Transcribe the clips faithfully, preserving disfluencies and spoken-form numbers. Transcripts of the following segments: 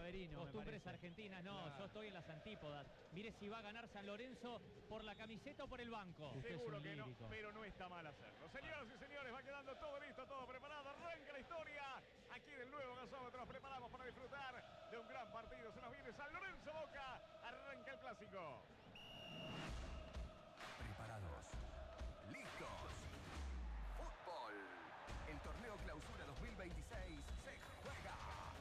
Maverino. Costumbres argentinas, no, Claro. yo estoy en las antípodas. Mire si va a ganar San Lorenzo por la camiseta o por el banco. Usted Seguro es un que no, lírico. pero no está mal hacerlo. Señoras y señores, va quedando todo listo, todo preparado. Arranca la historia aquí del nuevo gasómetro. Nos preparamos para disfrutar de un gran partido. Se nos viene San Lorenzo Boca. Arranca el clásico. Preparados. Listos. Fútbol. El torneo Clausura dos mil veintiséis se juega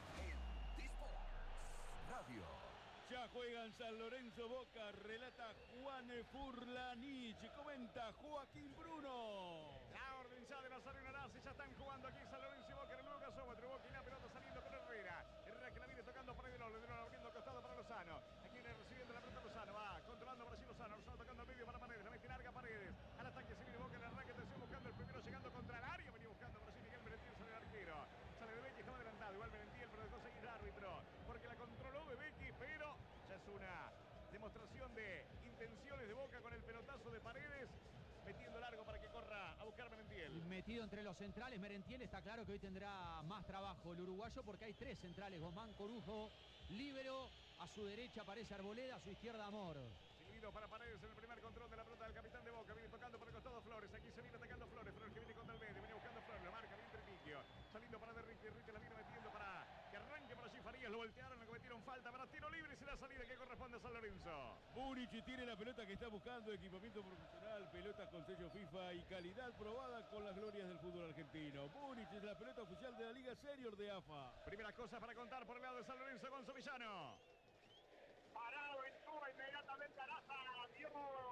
en D-Sports Radio. Ya juegan San Lorenzo Boca, relata Juan Furlanich, comenta Joaquín Bruno. La orden ya de Nazareno Arasi, ya están jugando aquí San Lorenzo y Boca en el nuevo gasómetro. Boca y la pelota saliendo con Herrera. Herrera que la viene tocando para Delolo, Delolo abriendo el costado para Lozano. Aquí viene recibiendo la pelota Lozano, va controlando para sí Lozano. Lozano tocando al medio para Paredes, la mete larga Paredes. Al ataque se viene Boca en el arranque, atención buscando el primero, llegando contra el área. Venía buscando para sí Miguel Merentiel, sale el arquero. Sale de Becky, estaba adelantado. Igual Merentiel, pero dejó seguir el árbitro. Porque la controló de Becky, pero ya es una demostración de intenciones de Boca con el pelotazo de Paredes. Metiendo largo para que corra a buscar Merentiel. Metido entre los centrales, Merentiel está claro que hoy tendrá más trabajo el uruguayo porque hay tres centrales, Guzmán, Corujo, líbero, a su derecha aparece Arboleda, a su izquierda Amor. Silbido para Paredes en el primer control de la pelota del capitán de Boca. Viene tocando por el costado Flores. Aquí se viene atacando Flores. Flores que viene contra el medio. Viene buscando Flores. Lo marca bien Tripiquio. Saliendo para Derrique. Derrique la viene metiendo para que arranque para allí Farías. Lo voltearon, le cometieron falta para tiro libre y será salida que corresponde a San Lorenzo. Buric tiene la pelota que está buscando, equipamiento profesional, pelotas con sello FIFA y calidad probada con las glorias del fútbol argentino. Buric es la pelota oficial de la Liga Senior de A F A. Primeras cosas para contar por el lado de San Lorenzo, Gonzo Villano. Parado en Cuba, inmediatamente Araza dio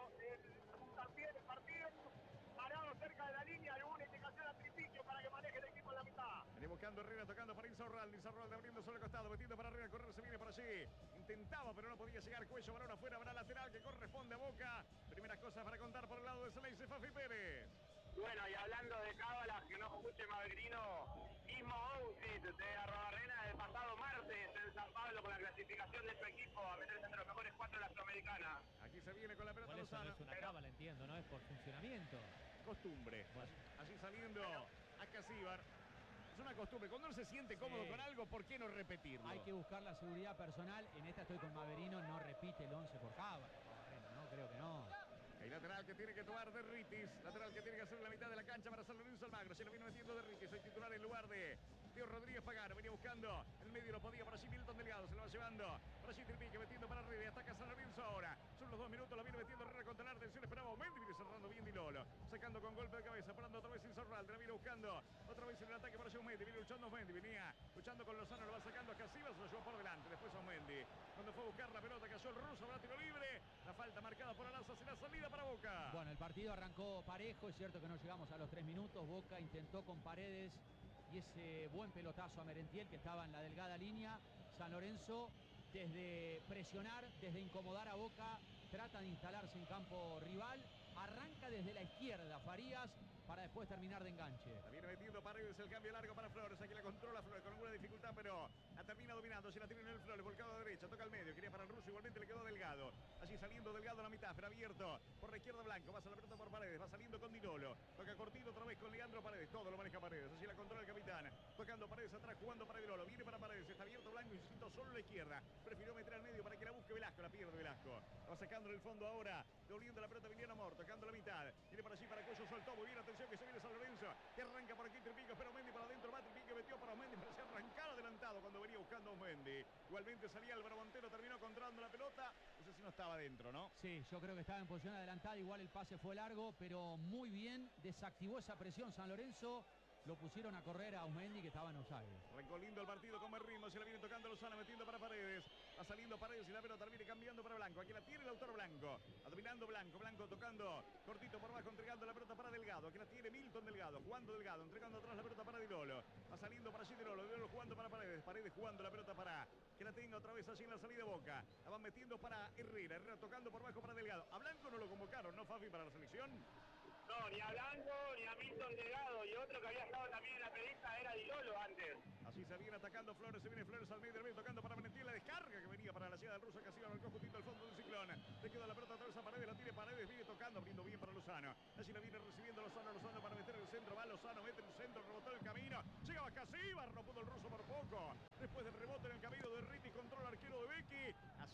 el, también el partido. Parado cerca de la línea, alguna indicación a Tripiquio para que maneje el equipo en la mitad. Viene buscando Herrera, tocando para Insaurralde. Insaurralde abriendo sobre el costado, metiendo para arriba, correr se viene por allí. Intentaba, pero no podía llegar. Cuello, balón afuera, para lateral que corresponde a Boca. Primeras cosas para contar por el lado de Celeste, Fafi Pérez. Bueno, y hablando de cábalas, que no escuche Maverino, mismo outfit de Arrobarrena del pasado martes en San Pablo con la clasificación de su equipo a meterse entre los mejores cuatro de la Sudamericana. Aquí se viene con la pelota Igual eso no Lozano. es una Pero- cábala, entiendo, no es por funcionamiento. Costumbre. Bueno. Allí saliendo a Casíbar. Es una costumbre. Cuando uno se siente cómodo Sí. con algo, ¿por qué no repetirlo? Hay que buscar la seguridad personal. En esta estoy con Maverino, no repite el once por cábala. No, creo que no. El lateral que tiene que tomar Derritis. Lateral que tiene que hacer en la mitad de la cancha para San Lorenzo Almagro. Se lo viene metiendo Derritis. Soy titular en lugar de Tío Rodríguez Pagano. Venía buscando. En el medio lo podía para allí Milton Delgado. Se lo va llevando. Para allí Tripique metiendo para arriba. Y ataca San Lorenzo ahora. Son los dos minutos. Lo viene metiendo Herrera contra la atención. Esperaba Mendy. Viene cerrando bien Dilolo. Sacando con golpe de cabeza. Parando otra vez Insaurralde. La viene buscando. Otra vez en el ataque para allá Mendy. Viene luchando Mendy. Venía luchando con Lozano. Lo va sacando a Casivas. Se lo llevó por delante. Después a Mendy. Cuando fue a buscar la pelota cayó el ruso. Habrá tiro libre. La falta marcada por Araza. Será salida para Boca. Bueno, el partido arrancó parejo, es cierto que no llegamos a los tres minutos. Boca intentó con Paredes y ese buen pelotazo a Merentiel que estaba en la delgada línea. San Lorenzo, desde presionar, desde incomodar a Boca, trata de instalarse en campo rival. Arranca desde la izquierda Farías para después terminar de enganche. La viene metiendo Paredes, el cambio largo para Flores. Aquí la controla Flores con alguna dificultad, pero la termina dominando. Si la tiene en el Flores, volcado a la derecha, toca al medio. Quería para el ruso, igualmente le quedó Delgado. Allí saliendo Delgado a la mitad, pero abierto por la izquierda Blanco. Pasa la pelota por Paredes, va saliendo con Dinolo. Toca cortito otra vez con Leandro Paredes. Todo lo maneja Paredes. Allí la controla el capitán. Tocando Paredes atrás, jugando para Dinolo. Viene para Paredes, está abierto Blanco, insisto, solo a la izquierda. Prefirió meter al medio para que la busque Velasco. La pierde Velasco. Va sacando en el fondo ahora. Devolviendo la pelota Emiliano Amor, tocando la mitad. Viene para allí, para Cuello, soltó muy bien. Atención que se viene San Lorenzo. Que arranca por aquí Tripico, pero Mendy para adentro. Va Tripico, metió para Mendy. Parecía arrancar adelantado cuando venía buscando a Mendy. Igualmente salía Álvaro Montero, terminó controlando la pelota. No sé si no estaba dentro, ¿no? Sí, yo creo que estaba en posición adelantada. Igual el pase fue largo, pero muy bien. Desactivó esa presión San Lorenzo. Lo pusieron a correr a Aumendi que estaba en offside. Arrancó lindo el partido con el ritmo. Se la viene tocando Lozano, metiendo para Paredes. Va saliendo Paredes y la pelota viene cambiando para Blanco. Aquí la tiene el autor Blanco. Dominando Blanco. Blanco tocando cortito por abajo, entregando la pelota para Delgado. Aquí la tiene Milton Delgado. Jugando Delgado. Entregando atrás la pelota para Dilolo. Va saliendo para allí Dilolo. Dilolo jugando para Paredes. Paredes jugando la pelota para que la tenga otra vez allí en la salida de Boca. La van metiendo para Herrera. Herrera tocando por abajo para Delgado. A Blanco no lo convocaron, ¿no, Fafi, para la selección? No, ni a Blanco, ni a Milton Delgado. Y otro que había estado también en la pelista era Dilolo antes. Así se viene atacando Flores, se viene Flores al medio, viene tocando para Merentiel, la descarga que venía para la llegada del ruso, que así marcó justito al fondo del ciclón. Le queda la pelota atrás a Paredes, la tiene Paredes, viene tocando, abriendo bien para Lozano. Así la viene recibiendo Lozano, Lozano para meter el centro, va Lozano, mete el centro, rebotó el camino, llegaba Casíbar, no pudo el ruso por poco. Después del rebote en el camino de Ritti con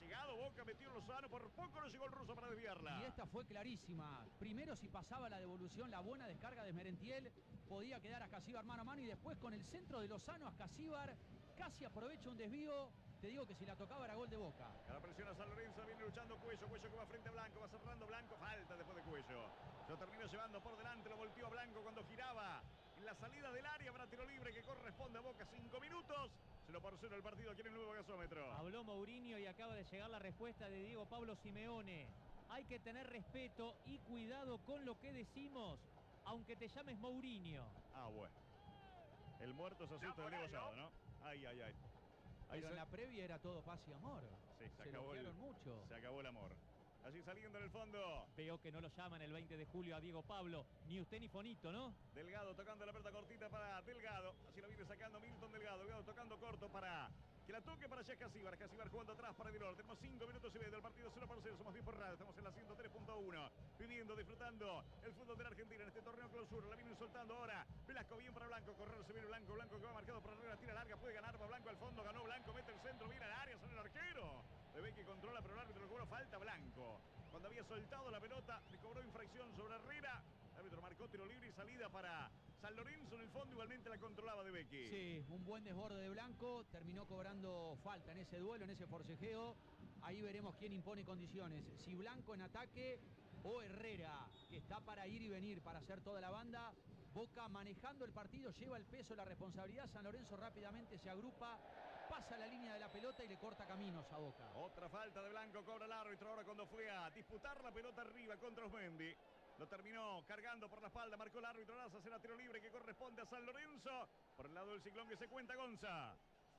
llegado Boca, metió Lozano, por poco no llegó el ruso para desviarla. Y esta fue clarísima. Primero, si pasaba la devolución, la buena descarga de Merentiel, podía quedar Ascasíbar mano a mano, y después con el centro de Lozano, Ascasíbar casi aprovecha un desvío. Te digo que si la tocaba era gol de Boca. La presión a San Lorenzo, viene luchando Cuello, Cuello que va frente a Blanco, va cerrando Blanco, falta después de Cuello. Lo terminó llevando por delante, lo volteó a Blanco cuando giraba en la salida del área para tiro libre que corresponde a Boca. Cinco minutos, cero por cero el partido aquí en el nuevo gasómetro. Habló Mourinho y acaba de llegar la respuesta de Diego Pablo Simeone. Hay que tener respeto y cuidado con lo que decimos, aunque te llames Mourinho. Ah, bueno. El muerto se asusta del degollado, ¿no? Ay, ay, ay. Ahí Pero se... en la previa era todo paz y amor. Sí, se, se acabó el, mucho. Se acabó el amor. Allí saliendo en el fondo. Veo que no lo llaman el veinte de julio a Diego Pablo. Ni usted ni Fonito, ¿no? Delgado tocando la pelota cortita para Delgado. Así la viene sacando Milton Delgado. Delgado tocando corto para que la toque para Ascasíbar. Ascasíbar jugando atrás para Dilor. Tenemos cinco minutos y medio del partido cero por cero. Somos diez por radio. Estamos en la ciento tres punto uno. Viviendo, disfrutando el fútbol de la Argentina en este torneo clausura. La vienen soltando ahora. Velasco bien para Blanco. Correr se viene Blanco. Blanco que va marcado por Herrera. Tira larga. Puede ganar para Blanco al fondo. Ganó Blanco. Mete el centro. Viene al área. Sale el arquero. Le ve que controla, pero el árbitro le cobró falta Blanco. Cuando había soltado la pelota, le cobró infracción sobre Herrera. El árbitro marcó tiro libre y salida para San Lorenzo. En el fondo igualmente la controlaba De Becchi. Sí, un buen desborde de Blanco. Terminó cobrando falta en ese duelo, en ese forcejeo. Ahí veremos quién impone condiciones. Si Blanco en ataque o Herrera, que está para ir y venir, para hacer toda la banda. Boca manejando el partido, lleva el peso, la responsabilidad. San Lorenzo rápidamente se agrupa, pasa la línea de la pelota y le corta caminos a Boca. Otra falta de Blanco, cobra el árbitro ahora cuando fue a disputar la pelota arriba contra Osmendi. Lo terminó cargando por la espalda, marcó el árbitro Laza, será tiro libre que corresponde a San Lorenzo. Por el lado del ciclón que se cuenta Gonza.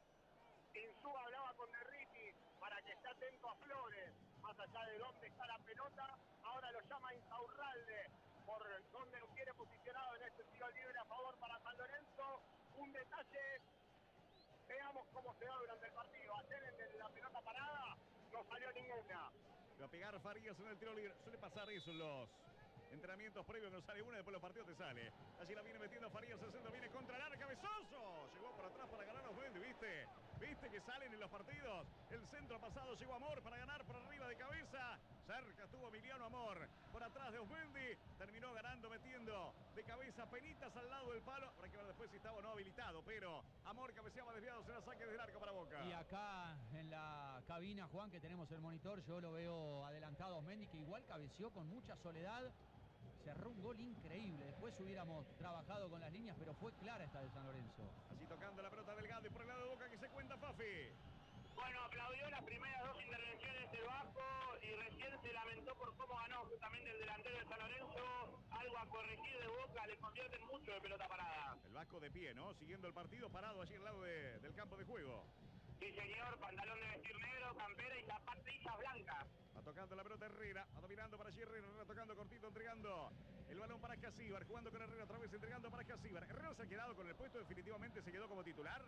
Insúa hablaba con Derriti para que esté atento a Flores, más allá de dónde está la pelota. Ahora lo llama Insaurralde por dónde lo quiere posicionado en este tiro libre a favor para San Lorenzo. Un detalle, veamos cómo se da durante el partido. Ayer en la pelota parada no salió ninguna. Va a pegar Farías en el tiro libre. Suele pasar eso en los entrenamientos previos, que no sale una, después los partidos te sale. Allí la viene metiendo Farías, el centro viene contra el arco, cabezoso. Llegó por atrás para ganar a Osmendi, ¿viste? ¿Viste que salen en los partidos? El centro pasado llegó Amor para ganar por arriba de cabeza. Cerca estuvo Emiliano Amor por atrás de Osmendi. Terminó ganando, metiendo de cabeza penitas al lado del palo. Habrá que ver después si estaba o no habilitado, pero Amor cabeceaba desviado, se la saque desde el arco para Boca. Y acá en la cabina, Juan, que tenemos el monitor, yo lo veo adelantado a Osmendi, que igual cabeció con mucha soledad. Cerró un gol increíble. Después hubiéramos trabajado con las líneas, pero fue clara esta de San Lorenzo. Así tocando la pelota Delgado y por el lado de Boca que se cuenta Fafi. Bueno, aplaudió las primeras dos intervenciones del Vasco y recién se lamentó por cómo ganó justamente el delantero de San Lorenzo. Algo a corregir de Boca, le convierten mucho de pelota parada. El Vasco de pie, ¿no? Siguiendo el partido, parado allí al lado de, del campo de juego. Sí, señor, pantalón de vestir negro, campera y zapatillas blancas. Va tocando la pelota Herrera, va dominando para allí Herrera, Herrera tocando cortito, entregando el balón para Ascasíbar, jugando con Herrera otra vez, entregando para Ascasíbar. Herrera se ha quedado con el puesto, definitivamente se quedó como titular.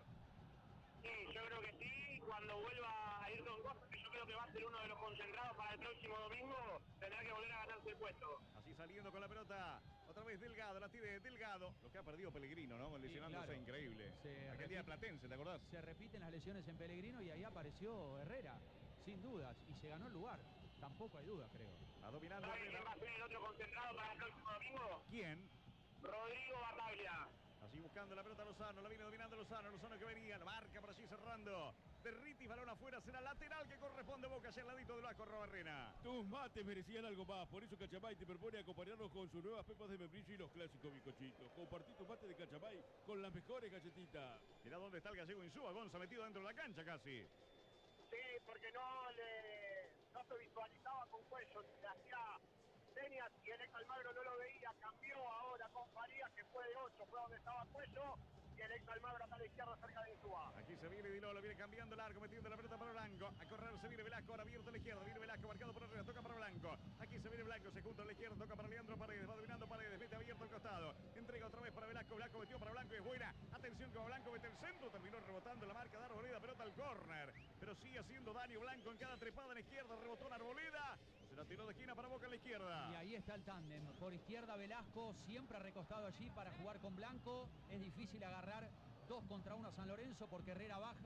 Sí, yo creo que sí, cuando vuelva a ir con Costa, que yo creo que va a ser uno de los concentrados para el próximo domingo, tendrá que volver a ganarse el puesto. Así saliendo con la pelota, otra vez Delgado, la tiene Delgado, lo que ha perdido Pellegrino, ¿no? Lesionándose, claro. increíble. Se Aquel día repite- Platense, ¿te acordás? Se repiten las lesiones en Pellegrino y ahí apareció Herrera, sin dudas, y se ganó el lugar. Tampoco hay duda, creo. Va dominando ¿Sabe quién va Herrera. a ser el otro concentrado para el próximo domingo? ¿Quién? Rodrigo Bataglia. Así buscando la pelota Lozano, la viene dominando Lozano, Lozano que venía, la marca por allí cerrando. Derritis, balón afuera, será lateral que corresponde a Boca, allá al ladito del Vasco Robarrena. Tus mates merecían algo más, por eso Cachamay te propone acompañarnos con sus nuevas pepas de membrillo y los clásicos bizcochitos. Compartí tu mate de Cachamay con las mejores galletitas. Mirá dónde está el gallego Insúa, Gonza metido dentro de la cancha casi. Sí, porque no le no se visualizaba con Cuello, le hacía señas y el ex Almagro no lo veía, cambió ahora con Farías, que fue de ocho, fue donde estaba Cuello, y el ex Almagro está a la izquierda cerca de Insúa. Aquí se viene Dilolo, viene cambiando el arco, metiendo la pelota para Blanco. A correr se viene Velasco, ahora abierto a la izquierda. Viene Velasco, marcado por arriba, toca para Blanco. Aquí se viene Blanco, se junta a la izquierda, toca para Leandro Paredes. Va dominando Paredes, mete abierto al costado. Entrega otra vez para Velasco, Velasco metió para Blanco y es buena. Atención como Blanco mete el centro, terminó rebotando la marca de Arboleda, pelota al córner. Pero sigue haciendo daño Blanco en cada trepada en la izquierda, rebotó en Arboleda. Se la tiró de esquina para Boca en la izquierda. Y ahí está el tándem. Por izquierda Velasco, siempre recostado allí para jugar con Blanco. Es difícil agarrar dos contra uno a San Lorenzo porque Herrera baja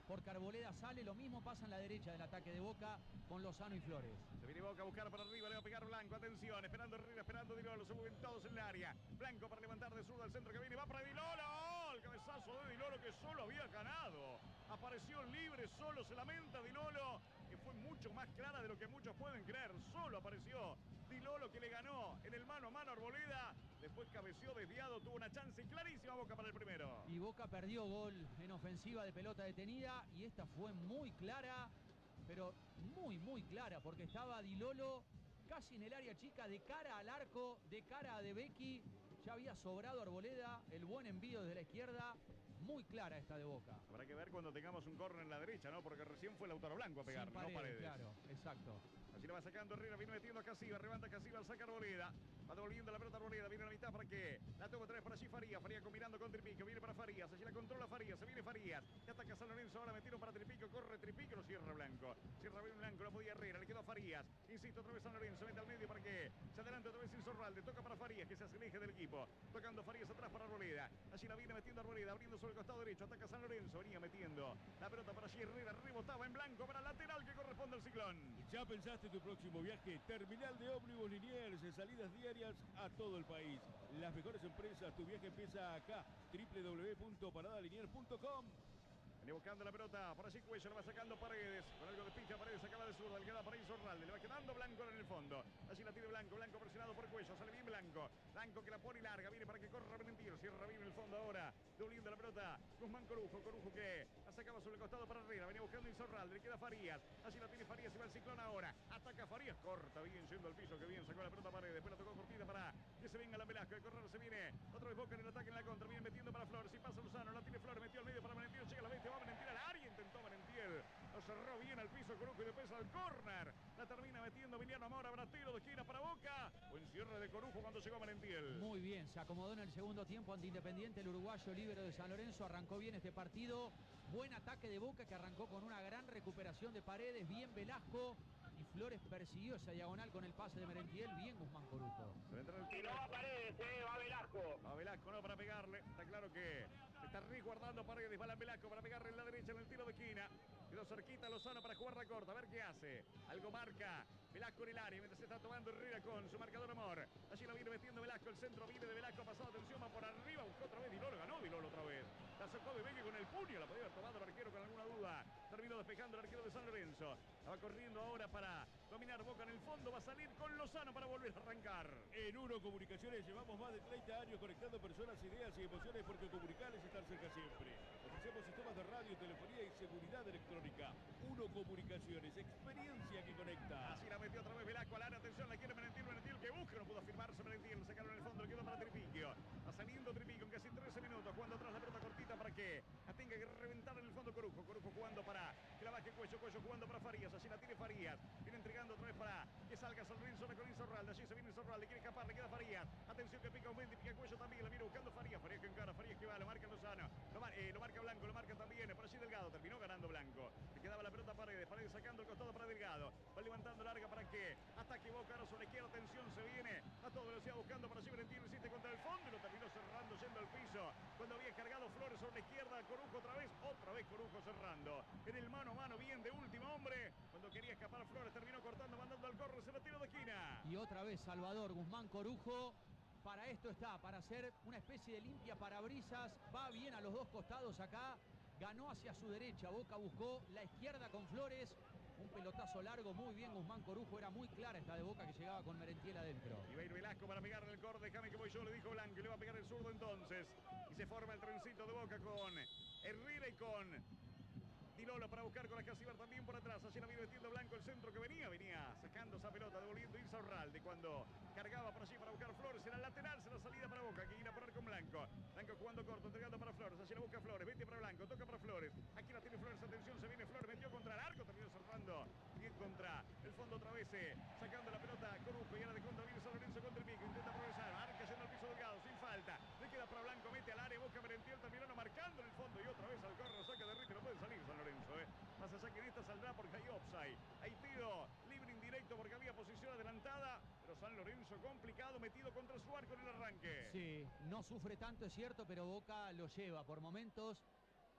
porque Arboleda sale. Lo mismo pasa en la derecha del ataque de Boca con Lozano y Flores. Se viene Boca a buscar para arriba, le va a pegar Blanco, atención, esperando Herrera, esperando Di Lolo, se mueven todos en el área. Blanco para levantar de zurda al centro que viene, va para Di Lolo, el cabezazo de Di Lolo que solo había ganado. Apareció libre, solo se lamenta Di Lolo, que fue mucho más clara de lo que muchos pueden creer. Solo apareció Di Lolo que le ganó en el mano a mano a Arboleda. Después cabeció desviado, tuvo una chance clarísima Boca para el primero. Y Boca perdió gol en ofensiva de pelota detenida y esta fue muy clara, pero muy, muy clara, porque estaba Di Lolo casi en el área chica, de cara al arco, de cara a De Becchi. Ya había sobrado Arboleda, el buen envío desde la izquierda. Muy clara esta de Boca. Habrá que ver cuando tengamos un córner en la derecha, ¿no? Porque recién fue Lautaro Blanco a pegarle, Paredes, no Paredes. Claro, exacto. Así lo va sacando Herrera, viene metiendo a Casiva, levanta Casiva, saca Arboleda. Va devolviendo la pelota Arboleda, viene a la mitad para que la toma otra vez para allí Farías. Farías combinando con Tripico, viene para Farías, allí la controla Farías, se viene Farías. Ya ataca San Lorenzo, ahora metieron para Tripico, corre Tripico, lo cierra Blanco. Cierra bien Blanco, lo podía Herrera, le quedó a Farías. Insisto, otra vez San Lorenzo, mete al medio para que se adelante otra vez Insorralde. Toca para Farías, que se asemeje del equipo. Tocando Farías atrás para Arboleda. Allí la viene metiendo Arboleda, abriendo sobre el costado derecho, ataca San Lorenzo, venía metiendo la pelota para allí Herrera, rebotaba en Blanco para lateral que corresponde al Ciclón. ¿Ya pensaste tu próximo viaje? Terminal de ómnibus Liniers, en salidas diarias a todo el país. Las mejores empresas, tu viaje empieza acá. doble u doble u doble u punto parada liniers punto com. Viene buscando la pelota, por allí Cuello, la va sacando Paredes, con algo de pincha Paredes, acaba de zurda, le queda para Insorralde, le va quedando Blanco en el fondo, allí la tiene Blanco, Blanco presionado por Cuello, sale bien Blanco, Blanco que la pone y larga, viene para que corra Valentino, cierra bien en el fondo ahora, devolviendo la pelota, Guzmán Corujo, Corujo que la sacaba sobre el costado para Herrera, venía buscando Insorralde, le queda Farías, allí la tiene Farías, y va el Ciclón ahora, ataca Farías, corta bien, yendo al piso, que bien sacó la pelota Paredes, después la tocó cortita para que se venga la Velasco, el corredor se viene, otra vez Boca en el ataque en la contra, viene metiendo para Flores, y pasa Lozano, la tiene Flores, metió al medio para Valentino, llega la bestia, va Valentino al área, intentó Merentiel, lo cerró bien al piso Corujo y después al córner. La termina metiendo Emiliano Mora, habrá tiro de esquina para Boca. Buen cierre de Corujo cuando llegó Merentiel. Muy bien, se acomodó en el segundo tiempo ante Independiente, el uruguayo líbero de San Lorenzo. Arrancó bien este partido. Buen ataque de Boca que arrancó con una gran recuperación de Paredes. Bien Velasco. Y Flores persiguió esa diagonal con el pase de Merentiel. Bien Guzmán Corujo. Si no va Paredes, eh, va Velasco. Va Velasco, no para pegarle. Está claro que se está resguardando Paredes. Va la Velasco para pegarle en la derecha en el tiro de esquina. Quedó cerquita Lozano para jugar la corta. A ver qué hace. Algo marca Velasco en el área mientras se está tomando Herrera con su marcador Amor. Allí la viene metiendo Velasco. El centro viene de Velasco. Ha pasado atención, va por arriba. Buscó otra vez Di Lolo. Ganó Di Lolo otra vez. La sacó de Beque con el puño. La podía haber tomado el arquero con alguna duda. Terminó despejando el arquero de San Lorenzo. La va corriendo ahora para dominar Boca en el fondo. Va a salir con Lozano para volver a arrancar. En Uno Comunicaciones llevamos más de treinta años conectando personas, ideas y emociones porque comunicar es estar cerca siempre. Ofrecemos sistemas de radio, telefonía y seguridad electrónica. Uno Comunicaciones, experiencia que conecta. Así la metió otra vez Velasco al área. Atención, la quiere Merentiel. Merentiel que busca. No pudo afirmarse Merentiel. Sacaron en el fondo. Le quedó para Tripiquio. Va saliendo Tripiquio en casi trece minutos. Jugando atrás la pelota cortita para que la tenga que reventar en el fondo Corujo. Corujo jugando para que la baje Cuello. Cuello jugando para Farías. Así la tiene Farías. Viene entregando otra vez para que salga San Lorenzo con Insorralde. Allí se viene Insorralde. Quiere escapar. Le queda Farías. Atención que pica Aumente. Pica Cuello también. La viene buscando Farías. Farías que encara. Farías que va. Lo marca Lozano. Lo, mar eh, lo marca Blanco. Lo marca también. Por allí Delgado. Terminó ganando Blanco. Le quedaba la pelota a Paredes. Paredes sacando el costado para Delgado. Va levantando larga para que ataque Boca. Ahora sobre la izquierda. Atención. Se viene a toda velocidad buscando para allí. Valentino resiste contra el fondo y lo terminó cerrando yendo al piso. Cuando había cargado Flores sobre la izquierda. Corujo otra vez. Otra vez Corujo cerrando. En el mano a mano bien de último hombre. Cuando quería escapar Flores terminó cortando, mandando al corro. Se lo tiro de esquina. Y otra vez Salvador Guzmán Corujo. Para esto está, para hacer una especie de limpia parabrisas. Va bien a los dos costados acá. Ganó hacia su derecha. Boca buscó la izquierda con Flores. Un pelotazo largo, muy bien Guzmán Corujo. Era muy clara esta de Boca que llegaba con Merentiel adentro. Y va a ir Velasco para pegarle el córner. Déjame que voy yo, le dijo Blanco. Y le va a pegar el zurdo entonces. Y se forma el trencito de Boca con Herrera y con Di Lolo para buscar con la Casibar también por atrás. Allí la viene metiendo Blanco el centro que venía. Venía sacando esa pelota, devolviendo Insaurralde cuando cargaba por allí para buscar Flores. Era el lateral, será la salida para Boca. Que irá a poner con Blanco. Blanco jugando corto, entregando para Flores. Allí la busca Flores. Vete para Blanco, toca para Flores. Aquí la tiene Flores. Atención, se viene Flores. Metió contra el arco. Terminó cerrando bien contra el fondo otra vez. Eh, sacando la pelota Corujo. Y ahora de contra viene San Lorenzo contra el pico. Intenta progresar. Arca yendo al piso Delgado. Sin falta. Le queda para Blanco. Mete al área. Boca Merentiel. Terminó marcando en el fondo. Y otra vez al corro. Saca de Riti. No puede salir San Lorenzo. Eh. Más allá que en esta saldrá porque hay offside. Hay tiro libre indirecto porque había posición adelantada. Pero San Lorenzo complicado, metido contra su arco en el arranque. Sí, no sufre tanto, es cierto, pero Boca lo lleva por momentos.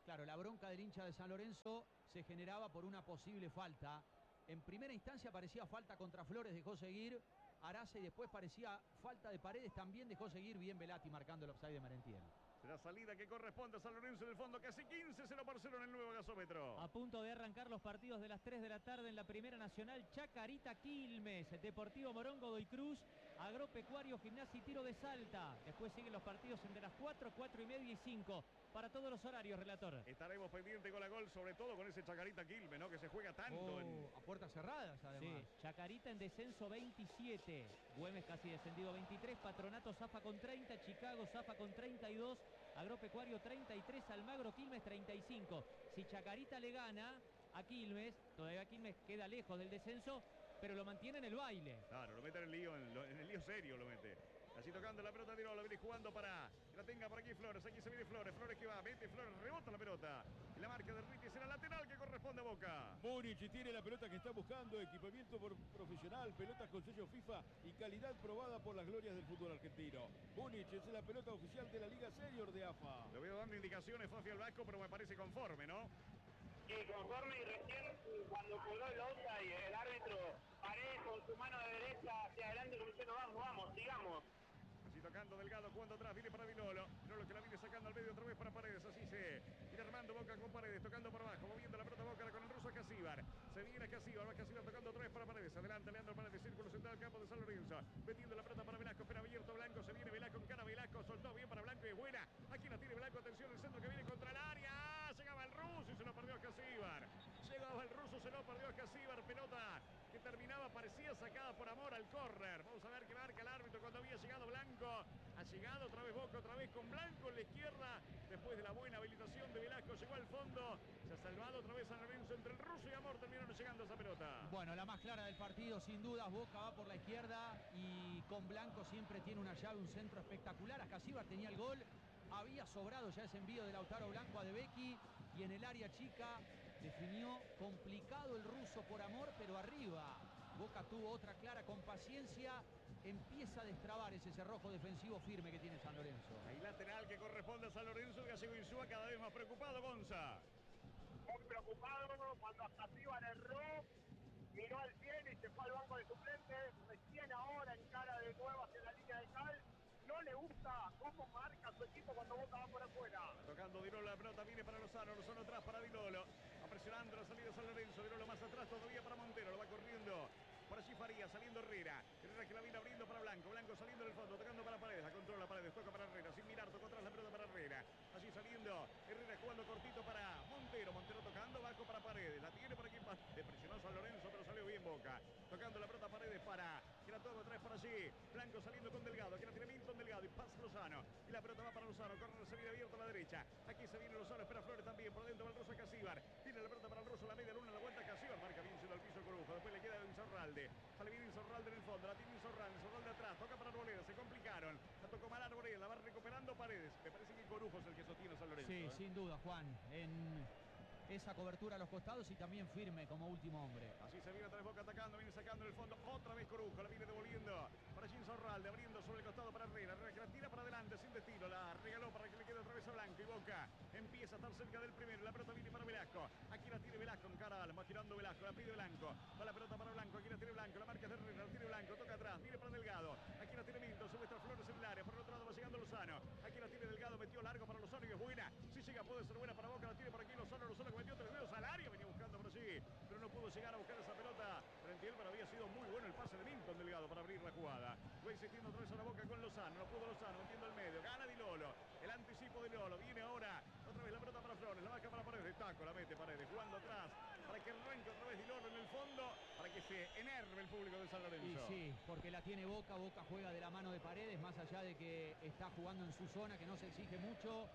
Claro, la bronca del hincha de San Lorenzo se generaba por una posible falta. En primera instancia parecía falta contra Flores, dejó seguir Arace, y después parecía falta de Paredes, también dejó seguir bien Velati marcando el offside de Merentiel. La salida que corresponde a San Lorenzo en el fondo, casi quince cero por cero en el nuevo gasómetro. A punto de arrancar los partidos de las tres de la tarde en la Primera Nacional. Chacarita Quilmes, Deportivo Morongo Godoy Cruz, Agropecuario Gimnasia y Tiro de Salta. Después siguen los partidos entre las cuatro, cuatro y media y cinco. Para todos los horarios, relator. Estaremos pendientes gol a gol, sobre todo con ese Chacarita Quilmes, ¿no? Que se juega tanto. Oh, en... A puertas cerradas, además. Sí, Chacarita en descenso veintisiete. Güemes casi descendido veintitrés. Patronato zafa con treinta. Chicago zafa con treinta y dos. Agropecuario treinta y tres. Almagro Quilmes treinta y cinco. Si Chacarita le gana a Quilmes, todavía Quilmes queda lejos del descenso, pero lo mantiene en el baile. Claro, lo mete en el lío, en, lo, en el lío serio lo mete. Así tocando la pelota, Dirolo, viene jugando para que la tenga por aquí Flores. Aquí se viene Flores, Flores que va, mete Flores, rebota la pelota. Y la marca de Riti será lateral que corresponde a Boca. Múnich tiene la pelota que está buscando, equipamiento por profesional, pelotas con sello FIFA y calidad probada por las glorias del fútbol argentino. Múnich es la pelota oficial de la Liga Senior de A F A. Lo veo dando indicaciones Fafi al Vasco, pero me parece conforme, ¿no? Sí, conforme, y recién cuando cobró el offside, el árbitro Paredes con su mano de derecha hacia adelante diciendo vamos, vamos, sigamos. Así tocando Delgado, jugando atrás, viene para Dilolo. Dilolo que la viene sacando al medio otra vez para Paredes. Así se viene armando Boca con Paredes, tocando por abajo, moviendo la pelota Boca con el ruso Casíbar. Se viene Casíbar, va Casíbar tocando otra vez para Paredes. Adelante, Leandro Paredes, círculo central del campo de San Lorenzo. Metiendo la pelota para Velasco, espera abierto Blanco. Se viene Velasco en cara, Velasco soltó bien para Blanco y es buena. Aquí la tiene Blanco, atención, el centro que viene contra el área. Llegaba el ruso y se lo perdió a Casíbar. Llegaba el ruso, se lo perdió a Casíbar. Pelota que terminaba, parecía sacada por Amor al córner. Vamos a ver qué marca el árbitro cuando había llegado Blanco. Ha llegado otra vez Boca, otra vez con Blanco en la izquierda. Después de la buena habilitación de Velasco, llegó al fondo. Se ha salvado otra vez San Lorenzo entre el ruso y Amor. Terminaron llegando a esa pelota. Bueno, la más clara del partido, sin dudas. Boca va por la izquierda y con Blanco siempre tiene una llave, un centro espectacular. Ascasíbar tenía el gol. Había sobrado ya ese envío de Lautaro Blanco a De Becchi. Y en el área chica definió complicado el ruso por Amor, pero arriba. Boca tuvo otra clara con paciencia. Empieza a destrabar ese cerrojo defensivo firme que tiene San Lorenzo. Hay lateral que corresponde a San Lorenzo. El gallego Insúa cada vez más preocupado, Gonza. Muy preocupado cuando Ascasíbar erró, miró al cielo y se fue al banco de suplentes. Recién ahora encara de nuevo hacia la línea de cal. No le gusta cómo marca su equipo cuando Boca va por afuera. Tocando Dirolo, la pelota viene para Lozano, Lozano atrás para Dilolo. Va presionando la salida de San Lorenzo, Dirolo más atrás todavía para Montero, lo va corriendo. Por allí Faría, saliendo Herrera. Herrera que la viene abriendo para Blanco. Blanco saliendo del fondo, tocando para Paredes. La controla Paredes, toca para Herrera. Sin mirar, tocó atrás la pelota para Herrera. Allí saliendo Herrera jugando cortito para Montero. Montero tocando, bajo para Paredes. La tiene por aquí. Le presionó San Lorenzo, pero salió bien Boca. Tocando la pelota Paredes para. Que la toma otra vez por allí. Blanco saliendo con Delgado. Que la tiene Milton Delgado. Y pasa Lozano. Y la pelota va para Lozano. Corre, se viene abierto a la derecha. Aquí se viene Lozano. Espera Flores también. Por dentro va el ruso Casíbar. Tiene la pelota para el ruso. La media luna, la vuelta Casíbar. Marca bien siendo al piso Corujo. Después le queda Insaurralde. Sale bien Insaurralde en el fondo. La tiene Insaurralde. Insaurralde atrás. Toca para Arboleda. Se complicaron. La tocó mal Arboleda. La va recuperando Paredes. Me parece que Corujo es el que sostiene a San Lorenzo. Sí, ¿eh? sin duda, Juan. En esa cobertura a los costados y también firme como último hombre. Así se viene otra vez Boca atacando, viene sacando en el fondo, otra vez Corujo, la viene devolviendo para Insaurralde, abriendo sobre el costado para Herrera, Herrera que la tira para adelante sin destino, la regaló para que le quede otra vez a Blanco y Boca empieza a estar cerca del primero, la pelota viene para Velasco, aquí la tiene Velasco en cara, va girando Velasco, la pide Blanco, va la pelota para Blanco, aquí la tiene Blanco, la marca de Herrera, la tiene Blanco, toca atrás, viene para Delgado, aquí la tiene Milton, sube estas Flores en el área, por el otro lado va llegando Lozano, aquí la tiene Delgado, metió largo para Lozano y es buena, si llega puede ser buena para Boca, la tiene por aquí Lozano, Lozano que metió tres dedos al área, venía buscando por allí, pero no pudo llegar a buscar esa pelota frente a él, pero había sido muy bueno el pase de Milton Delgado para abrir la jugada. Va insistiendo otra vez a la Boca con Lozano, no pudo Lozano, metiendo al medio, gana Di Lolo, el anticipo de Lolo, viene ahora otra vez la pelota para Flores, la baja para Paredes, taco, la mete Paredes, jugando atrás, para que arranque otra vez Di Lolo en el fondo, para que se enerve el público de San Lorenzo. Y sí, porque la tiene Boca, Boca juega de la mano de Paredes, más allá de que está jugando en su zona, que no se exige mucho.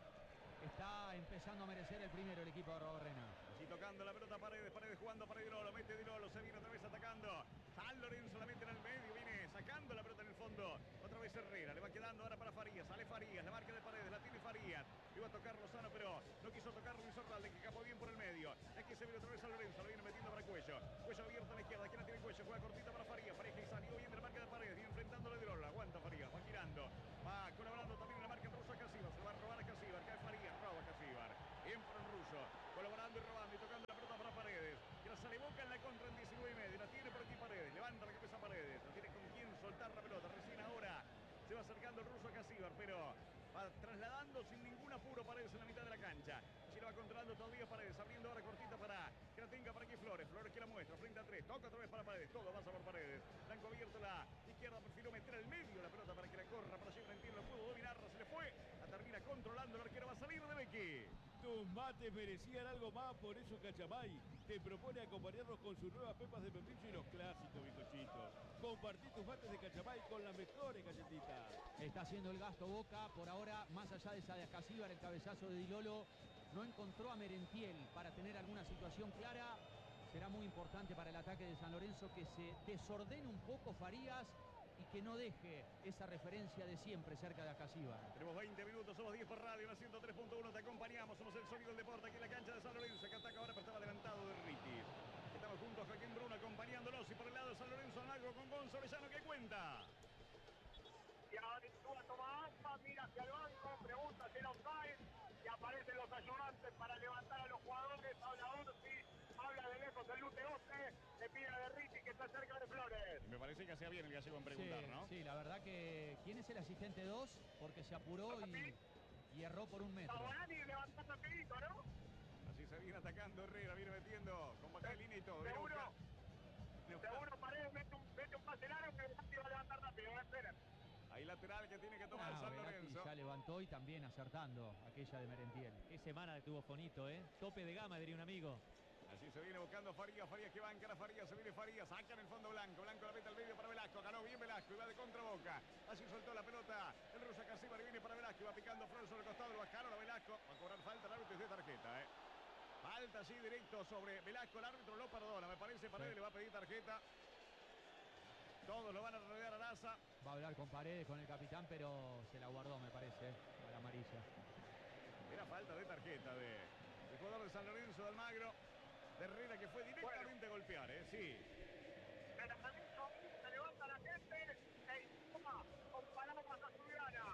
Está empezando a merecer el primero el equipo de Robarrena. Así tocando la pelota Paredes, Paredes jugando para Di Lolo, mete Di Lolo, se viene otra vez atacando. San Lorenzo la mete en el medio, viene sacando la pelota en el fondo. Otra vez Herrera, le va quedando ahora para Farías, sale Farías, la marca de Paredes, la tiene Farías. Iba a tocar Lozano, pero no quiso tocar Luis Orralde, que escapó bien por el medio. Aquí se viene otra vez San Lorenzo, lo viene metiendo para Cuello. Cuello abierto a la izquierda, aquí la tiene Cuello, juega cortita para Farías. Farías que salió bien de la marca de Paredes, viene enfrentándole a Di Lolo, aguanta Farías, va girando. Va colaborando también en la marca rusa Casíbar, se va a robar a Casíbar, cae Farías, roba a Casíbar. Bien por el ruso, Matías Paredes, abriendo ahora cortita para que la tenga para aquí Flores. Flores que la muestra, frente a tres, toca otra vez para Paredes, todo pasa por Paredes. Blanco abierto la izquierda, prefirió meter al medio la pelota para que la corra, para allí Valentín lo pudo dominar, se le fue, la termina controlando, el arquero va a salir de Becky. Tus mates merecían algo más, por eso Cachamay te propone acompañarnos con sus nuevas pepas de membrillo y los clásicos bizcochitos. Compartí tus mates de Cachamay con las mejores galletitas. Está haciendo el gasto Boca, por ahora, más allá de esa de Acasíbar, el cabezazo de Di Lolo, no encontró a Merentiel para tener alguna situación clara. Será muy importante para el ataque de San Lorenzo que se desordene un poco Farías y que no deje esa referencia de siempre cerca de Acasíbar. Tenemos veinte minutos, somos diez por radio, en la ciento tres punto uno, te acompañamos, somos el sonido del deporte aquí en la cancha de San Lorenzo, que ataca ahora, pero estaba adelantado de Ritis. Estamos juntos a Joaquín Bruno acompañándolos y por el lado de San Lorenzo Almagro con Gonzo Orellano, ¿qué cuenta? Y ahora Insúa toma aspa, mira hacia el banco, pregunta si era offside y aparecen los ayudantes para levantar a los jugadores. Habla Orsi, habla de lejos el Lute Oce, le pide a Derriti que está cerca de Flores. Me parece que hacía bien el gallego en preguntar, sí, ¿no? Sí, la verdad que... ¿Quién es el asistente dos? Porque se apuró y, y erró por un metro. Tabarani levantando el pedito, ¿no? Así se viene atacando Herrera, viene metiendo con baja de línea y todo. Seguro, buscar... seguro Paredes mete un, mete un pase largo que Velati va a levantar rápido, ¿eh? Esperen. Ahí lateral que tiene que tomar Ah, San Velati Lorenzo. ya levantó y también acertando aquella de Merentiel. Qué semana que tuvo Fonito, ¿eh? Tope de gama, diría un amigo. Así se viene buscando Farías, Farías que va a encarar a Farías, se viene Farías, saca en el fondo Blanco, Blanco la mete al medio para Velasco, ganó bien Velasco y va de contra Boca, así soltó la pelota, el ruso Acasíbar y viene para Velasco, va picando Flores sobre el costado, lo bajaron a Velasco, va a cobrar falta, el árbitro es de tarjeta, eh. Falta así directo sobre Velasco, el árbitro lo perdona, me parece, Paredes sí. Le va a pedir tarjeta. Todos lo van a rodear a Laza. Va a hablar con Paredes, con el capitán, pero se la guardó, me parece, eh, a la amarilla. Era falta de tarjeta de, del jugador de San Lorenzo de Almagro. De Herrera que fue directamente bueno. a golpear, ¿eh? Sí. Se levanta la gente e informa con palabras azulgrana.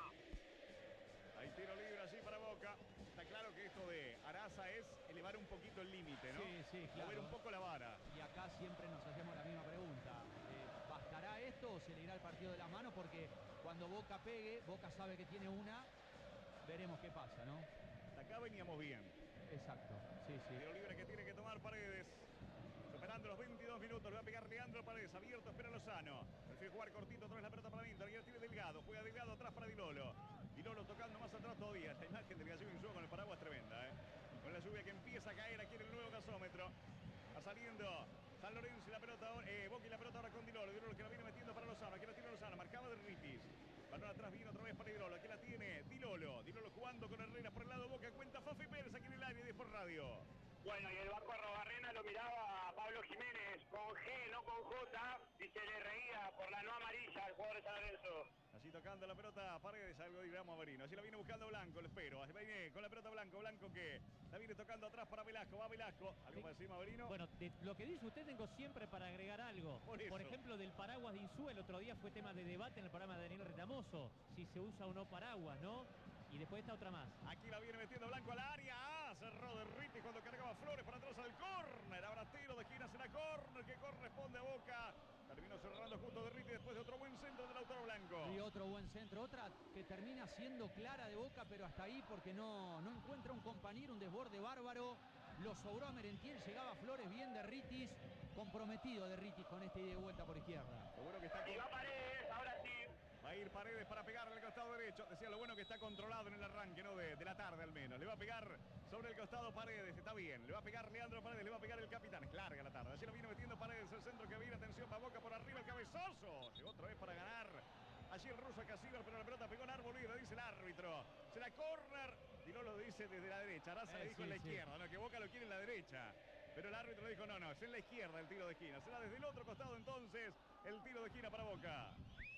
Hay tiro libre así para Boca. Está claro que esto de Araza es elevar un poquito el límite, ¿no? Sí, sí, claro. Mover un poco la vara. Y acá siempre nos hacemos la misma pregunta. Eh, ¿Bastará esto o se le irá el partido de las manos? Porque cuando Boca pegue, Boca sabe que tiene una. Veremos qué pasa, ¿no? Hasta acá veníamos bien. Exacto, sí, sí. Tiro libre que tiene que tomar Paredes. Superando los veintidós minutos, le va a pegar Leandro Paredes, abierto, espera Lozano. Prefiere jugar cortito, otra vez la pelota para Vinter, y el tiro Delgado, juega Delgado atrás para Di Lolo. Di Lolo tocando más atrás todavía. Esta imagen del gallego Insúa con el paraguas tremenda, ¿eh? Con la lluvia que empieza a caer aquí en el nuevo gasómetro. Va saliendo San Lorenzo y la pelota, eh, Boca y la pelota ahora con Di Lolo. Di Lolo que la viene metiendo para Lozano, aquí la tiene Lozano, marcaba de Ritis. Balón atrás, viene otra vez para Di Lolo, aquí la tiene Di Lolo. Di Lolo jugando con Herrera por el lado Boca, cuenta Fafi Pérez aquí en el área, diez por radio. Bueno, y el Vasco Arrobarrena lo miraba a Pablo Jiménez con G, no con J, y se le reía por la no amarilla al jugador de San Lorenzo. Así tocando la pelota Paredes, algo digamos a Marino. Así la viene buscando Blanco, lo espero. Así viene con la pelota Blanco, Blanco que la viene tocando atrás para Velasco, va Velasco. ¿Algo para decir, Marino? Bueno, de lo que dice usted tengo siempre para agregar algo. Por, Por ejemplo, del paraguas de Insúa, el otro día fue tema de debate en el programa de Daniel Retamoso, si se usa o no paraguas, ¿no? Y después está otra más. Aquí la viene metiendo Blanco al área. Ah, cerró de Ritis cuando cargaba Flores para atrás al córner. Ahora tiro de esquina, será córner que corresponde a Boca. Terminó cerrando justo de Ritis después de otro buen centro del Lautaro Blanco. Y otro buen centro. Otra que termina siendo clara de Boca, pero hasta ahí porque no, no encuentra un compañero, un desborde bárbaro. Lo sobró a Merentiel, llegaba Flores bien de Ritis. Comprometido de Ritis con este ida y vuelta por izquierda. Seguro que está con... Y va Paredes, ahora sí. Va a ir Paredes para pegarle al costado derecho. Decía lo bueno que está controlado en el arranque, ¿no? De, de la tarde al menos. Le va a pegar sobre el costado Paredes. Está bien. Le va a pegar Leandro Paredes. Le va a pegar el capitán. Es larga la tarde. Así lo viene metiendo Paredes. El centro que viene. Atención para Boca por arriba. El cabezazo. Llegó otra vez para ganar. Allí el ruso Acasíbar, pero la pelota pegó en árbol y dice el árbitro. Será córner. Y no lo dice desde la derecha. Araza eh, le dijo sí, en la sí. izquierda. No, que Boca lo quiere en la derecha. Pero el árbitro le dijo no, no. Es en la izquierda el tiro de esquina. Será desde el otro costado entonces el tiro de esquina para Boca.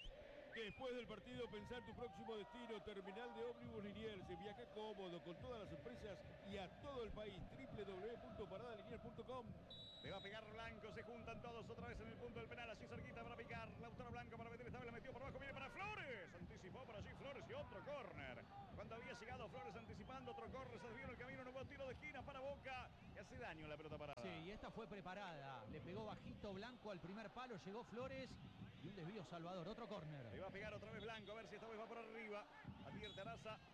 Después del partido, pensar tu próximo destino. Terminal de ómnibus Liniers. Viaja cómodo con todas las empresas y a todo el país. doble u doble u doble u punto parada liniers punto com. Le va a pegar Blanco, se juntan todos otra vez en el punto del penal, así cerquita para picar. Lautaro Blanco para meter esta vez, la metió por abajo, viene para Flores. Anticipó por allí Flores y otro córner. Cuando había llegado Flores anticipando otro córner, se desvió en el camino, nuevo tiro de esquina para Boca. Y hace daño la pelota parada. Sí, y esta fue preparada. Le pegó bajito Blanco al primer palo, llegó Flores. Y un desvío Salvador, otro córner. Le va a pegar otra vez Blanco, a ver si esta vez va por arriba. Advierte Araza.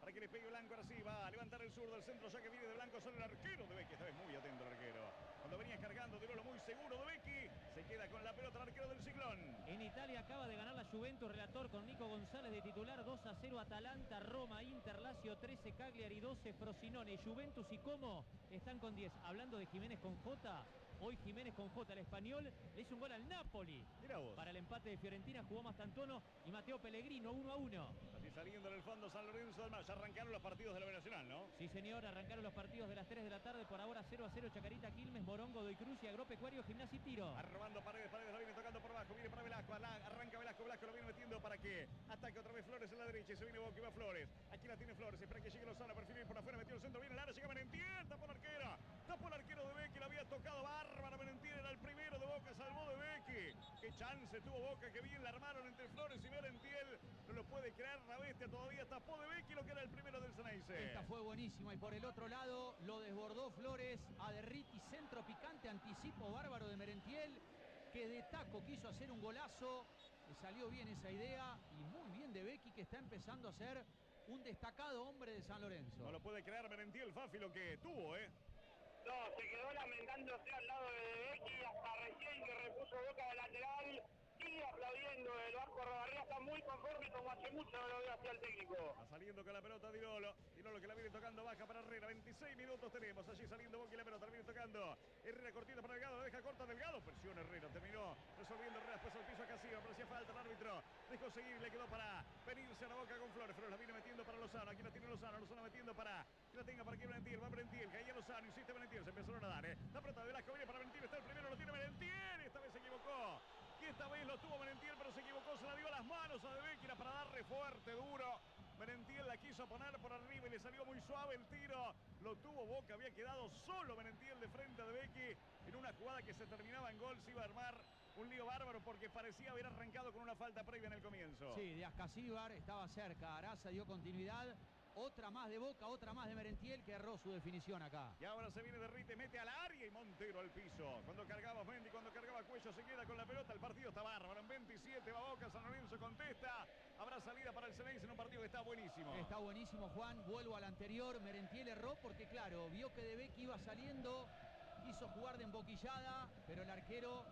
para que le pegue Blanco. Ahora sí, va a levantar el zurdo, el centro ya que viene de Blanco, solo el arquero de Becky, esta vez muy atento el arquero. Cuando venía cargando, tiró lo muy seguro de Becky, se queda con la pelota el arquero del Ciclón. En Italia acaba de ganar la Juventus, relator con Nico González de titular, dos a cero Atalanta, Roma, Inter, Lazio trece, Cagliari doce, Frosinone, Juventus y Como están con diez. Hablando de Jiménez con J, hoy Jiménez con J, el español, le hizo un gol al Napoli. Mira vos. Para el empate de Fiorentina jugó Mastantuono y Mateo Pellegrino, uno a uno. Así saliendo en el fondo San Lorenzo del Mar. Ya arrancaron los partidos de la B Nacional, ¿no? Sí, señor, arrancaron los partidos de las tres de la tarde, por ahora cero a cero Chacarita, Quilmes, Morongo, Doy Cruz y Agropecuario, Gimnasia y Tiro. Arrobando Paredes, Paredes lo viene tocando por abajo, viene para Velasco, arranca Velasco, Velasco lo viene metiendo para que ataque otra vez Flores en la derecha y se viene Boca y va Flores. Aquí la tiene Flores, espera que llegue Lozano, perfil por afuera, metió el centro, viene el área, llega Merentiel, tapó el arquero, tapó el arquero de Becky, lo había tocado bárbaro Merentiel, era el primero de Boca, salvó de Becky. Qué chance tuvo Boca, que bien la armaron entre Flores y Merentiel, no lo puede creer la bestia, todavía tapó de Becky lo que era el primero del Ceneice. Esta fue buenísima y por el otro lado lo desbordó Flores a Derriti, centro picante, anticipo bárbaro de Merentiel, que de taco quiso hacer un golazo, le salió bien esa idea y muy bien de Becky, que está empezando a ser un destacado hombre de San Lorenzo. No lo puede creer Merentiel, Fafi, lo que tuvo, ¿eh? No, se quedó lamentándose al lado de Becky hasta recién que repuso Boca de lateral. Sigue aplaudiendo el Vasco Robarría, está muy conforme como hace mucho no lo veo hacia el técnico. Va saliendo con la pelota Dirolo. Dirolo que la viene tocando baja para Herrera. veintiséis minutos tenemos. Allí saliendo Boca y la pelota. La viene tocando Herrera cortito para Delgado. La deja corta Delgado. Presión Herrera. Terminó resolviendo Herrera. Después al piso a Casillas. Pero hacía falta el árbitro. Dejó seguir y le quedó para venirse a la Boca con Flores. Flores la viene metiendo para Lozano. Aquí la tiene Lozano. Lozano metiendo para que la tenga para que Merentiel. Va Merentiel. Caía Lozano. Insiste Merentiel. Se empezaron a dar, ¿eh? La pelota de Velasco viene para Merentiel. Está el primero. Lo tiene Merentiel. Esta vez se equivocó. Y esta vez lo tuvo Merentiel, pero se equivocó, se la dio a las manos a De Becky para darle fuerte, duro. Merentiel la quiso poner por arriba y le salió muy suave el tiro. Lo tuvo Boca, había quedado solo Merentiel de frente a De Becky. En una jugada que se terminaba en gol, se iba a armar un lío bárbaro porque parecía haber arrancado con una falta previa en el comienzo. Sí, de Ascasíbar estaba cerca, Araza dio continuidad. Otra más de Boca, otra más de Merentiel, que erró su definición acá. Y ahora se viene Derrite, mete al área y Montero al piso. Cuando cargaba Mendy, cuando cargaba Cuello, se queda con la pelota. El partido está bárbaro. En veintisiete va Boca, San Lorenzo contesta. Habrá salida para el Ceneice en un partido que está buenísimo. Está buenísimo, Juan. Vuelvo al anterior. Merentiel erró porque, claro, vio que De Becky iba saliendo. Quiso jugar de emboquillada, pero el arquero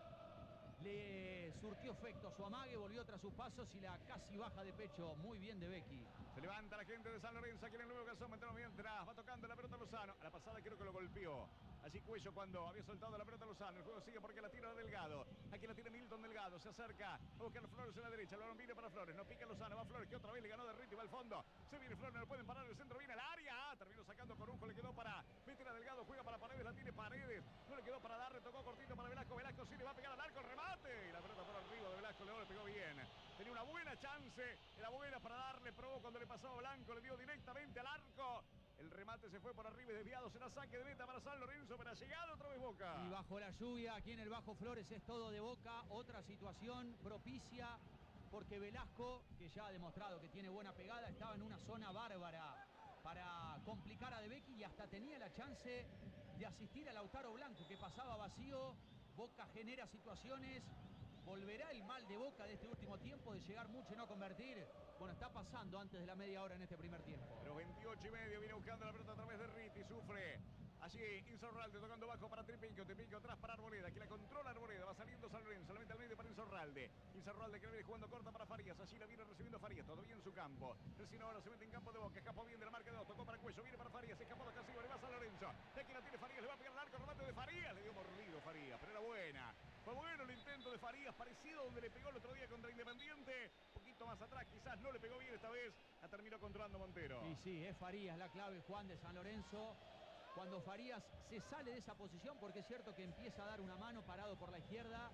le surtió efecto su amague, volvió tras sus pasos y la casi baja de pecho. Muy bien de Becky. Se levanta la gente de San Lorenzo aquí en el nuevo Gasón, mientras va tocando la pelota Lozano. A la pasada creo que lo golpeó. Allí Cuello cuando había soltado la pelota Lozano. El juego sigue porque la tira Delgado. Aquí la tiene Milton Delgado. Se acerca a buscar Flores en la derecha. El balón viene para Flores. No pica Lozano. Va Flores que otra vez le ganó de Derriti. Va al fondo. Se viene Flores. No lo pueden parar. El centro viene al área. Ah, terminó sacando Corujo. Le quedó para meter a Delgado. Juega para Paredes. La tiene Paredes. No le quedó para darle. Tocó cortito para Velasco. Velasco sí le va a pegar al arco. El remate. Y la pelota por arriba de Velasco. Le pegó bien. Tenía una buena chance. Era buena para darle. Probó cuando le pasaba Blanco. Le dio directamente al arco. El remate se fue por arriba y desviado. Será saque de meta para San Lorenzo, pero ha llegado otra vez Boca. Y bajo la lluvia, aquí en el Bajo Flores, es todo de Boca. Otra situación propicia porque Velasco, que ya ha demostrado que tiene buena pegada, estaba en una zona bárbara para complicar a De Becky y hasta tenía la chance de asistir a Lautaro Blanco, que pasaba vacío. Boca genera situaciones. ¿Volverá el mal de Boca de este último tiempo de llegar mucho y no convertir? Bueno, está pasando antes de la media hora en este primer tiempo. Pero veintiocho y medio viene buscando la pelota a través de Riti, sufre. Allí Insaurralde tocando bajo para Tripico, Tripico atrás para Arboleda, aquí la controla Arboleda, va saliendo San Lorenzo, la mete al medio para Insaurralde. Insaurralde que viene jugando corta para Farías, allí la viene recibiendo Farías, todavía en su campo. Recién ahora se mete en campo de Boca, escapó bien de la marca de dos, tocó para Cuello, viene para Farías, escapó de Casillo, le va a San Lorenzo. Aquí la tiene Farías, le va a pegar el arco, remate de Farías, le dio mordido Farías, pero era buena. Fue bueno el intento de Farías, parecido donde le pegó el otro día contra Independiente. Un poquito más atrás, quizás no le pegó bien esta vez, la terminó controlando Montero. Y sí, es Farías la clave, Juan, de San Lorenzo. Cuando Farías se sale de esa posición, porque es cierto que empieza a dar una mano parado por la izquierda,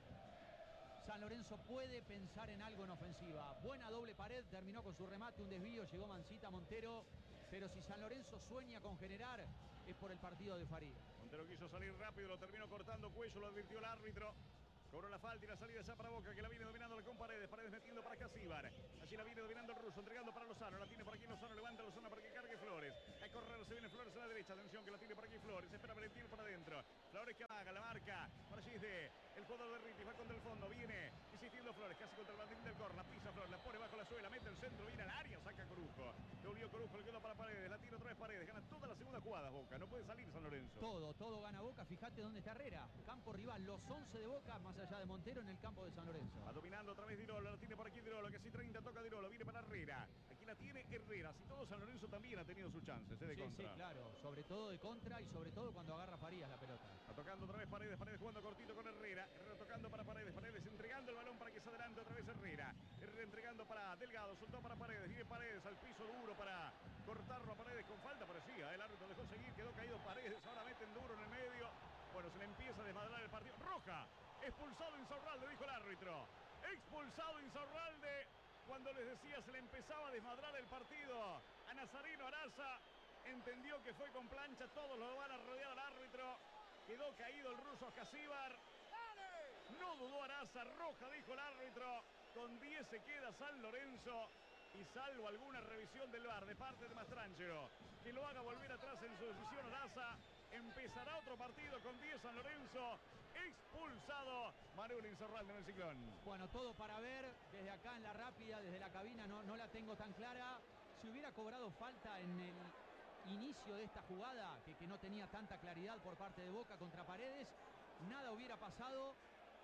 San Lorenzo puede pensar en algo en ofensiva. Buena doble pared, terminó con su remate, un desvío, llegó Mancita, Montero. Pero si San Lorenzo sueña con generar, es por el partido de Farías. Montero quiso salir rápido, lo terminó cortando Cuello, lo advirtió el árbitro. Cobró la falta y la salida ya para Boca, que la viene dominando con Paredes. Paredes metiendo para Casíbar. Allí la viene dominando el ruso, entregando para Lozano. La tiene por aquí Lozano, levanta Lozano para que cargue Flores. A correr, se viene Flores a la derecha. Atención que la tiene por aquí Flores. Espera Merentiel para adentro. Flores que haga la marca. Por allí es de el jugador de Ritti. Va contra el fondo. Viene insistiendo Flores. Casi contra el banderín del córner. La pisa Flores. La pone bajo la suela. Mete el centro. Viene al área. Saca Corujo. Devolvió Corujo. Le quedó para Paredes. La tira otra vez Paredes. Gana toda la segunda jugada Boca. No puede salir San Lorenzo. Todo, todo gana Boca. Fíjate dónde está Herrera. Campo rival. Los once de Boca, más allá de Montero, en el campo de San Lorenzo. Va dominando otra vez Dirolo. La tiene por aquí Dirolo. Que si treinta toca Dirolo. Viene para Herrera. Aquí la tiene Herrera. Si todo San Lorenzo también ha tenido sus chances. ¿eh? De sí, contra. sí, claro. Sobre todo de contra y sobre todo cuando agarra Farías la pelota. Va tocando otra vez Paredes. Paredes jugando cortito con Herrera. Herrera tocando para Paredes. Paredes entregando el balón para que se adelante otra vez Herrera. Herrera entregando para Delgado. Soltó para Paredes. Viene Paredes al piso duro para cortarlo a Paredes con falta. Parecía. El árbitro dejó seguir. Quedó caído Paredes. Ahora meten duro en el medio. Bueno, se le empieza a desmadrar el partido. Roja. Expulsado Insaurralde, dijo el árbitro. Expulsado Insaurralde. Cuando les decía se le empezaba a desmadrar el partido a Nazareno Araza. Entendió que fue con plancha. Todos lo van a rodear al árbitro. Quedó caído el ruso Casíbar. No dudó Araza. Roja, dijo el árbitro. Con diez se queda San Lorenzo. Y salvo alguna revisión del V A R de parte de Mastrangelo, que lo haga volver atrás en su decisión Araza, empezará otro partido con diez San Lorenzo. Expulsado Manuel Insaurralde en el Ciclón. Bueno, todo para ver desde acá en la rápida, desde la cabina, no, no la tengo tan clara. Si hubiera cobrado falta en el inicio de esta jugada, que, que no tenía tanta claridad por parte de Boca contra Paredes, nada hubiera pasado.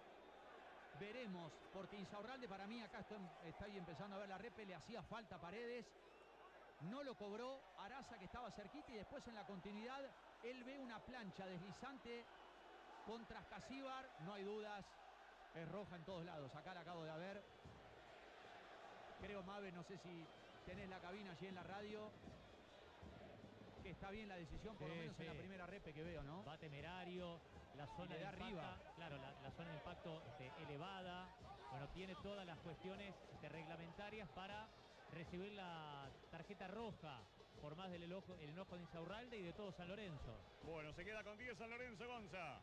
Veremos, porque Insaurralde para mí, acá estoy, estoy empezando a ver la repe, le hacía falta a Paredes. No lo cobró Araza, que estaba cerquita, y después en la continuidad él ve una plancha deslizante contra Casíbar. No hay dudas, es roja en todos lados. Acá la acabo de ver. Creo, Mabe, no sé si tenés la cabina allí en la radio, que está bien la decisión, por sí, lo menos sí. en la primera repe que veo, ¿no? Va temerario, la zona de arriba. impacto, claro, la, la zona de impacto este, elevada. Bueno, tiene todas las cuestiones este, reglamentarias para recibir la tarjeta roja por más del enojo, el enojo de Insaurralde y de todo San Lorenzo. Bueno, se queda con diez San Lorenzo, Gonza.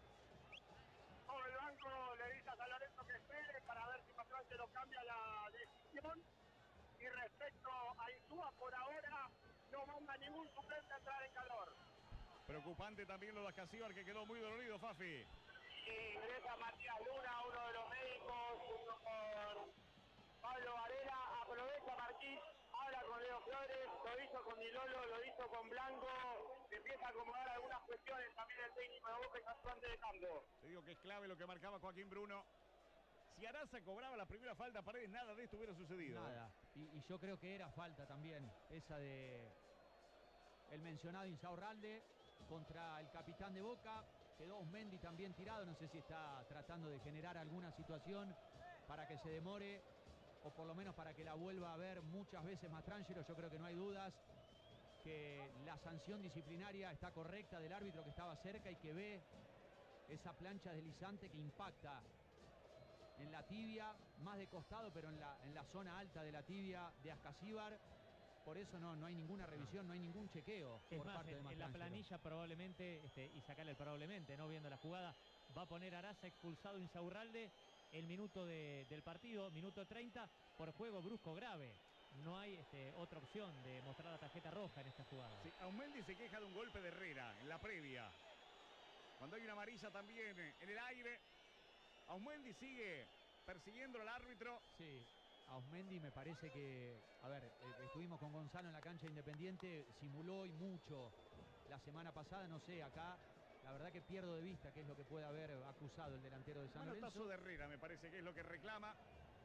Todo el banco le dice a San Lorenzo que espere para ver si Mastrangelo cambia la decisión. Y respecto a Insúa, por ahora no manda ningún suplente a entrar en calor. Preocupante también lo de Casíbar, que quedó muy dolorido, Fafi. Y ingresa Matías Luna, uno de los médicos, junto con Pablo Varela. Aprovecha Marquís, habla con Leo Flores, lo hizo con Dilolo, lo hizo con Blanco. Empieza a acomodar algunas cuestiones también el técnico de Boca y ayudante de campo. Te digo que es clave lo que marcaba Joaquín Bruno. Si Araza cobraba la primera falta a Paredes, nada de esto hubiera sucedido. Nada. Y, y yo creo que era falta también, esa de el mencionado Insaurralde contra el capitán de Boca. Quedó Osmendi también tirado. No sé si está tratando de generar alguna situación para que se demore, o por lo menos para que la vuelva a ver muchas veces Mastrangelo. Yo creo que no hay dudas que la sanción disciplinaria está correcta del árbitro que estaba cerca y que ve esa plancha deslizante que impacta en la tibia, más de costado, pero en la, en la zona alta de la tibia de Ascasíbar. Por eso no, no hay ninguna revisión, no, no hay ningún chequeo Es por más, parte de en, en la Mastrangelo. planilla probablemente, este, y sacarle el probablemente, no viendo la jugada, va a poner Araza expulsado Insaurralde el minuto de, del partido, minuto treinta, por juego brusco grave. No hay este, otra opción de mostrar la tarjeta roja en esta jugada. Sí, Aumendi se queja de un golpe de Herrera en la previa. Cuando hay una amarilla también en el aire, Aumendi sigue persiguiendo al árbitro. Sí, a Osmendi me parece que, a ver, eh, estuvimos con Gonzalo en la cancha Independiente, simuló y mucho la semana pasada, no sé, acá la verdad que pierdo de vista qué es lo que puede haber acusado el delantero de San Manotazo Lorenzo. de Herrera me parece que es lo que reclama.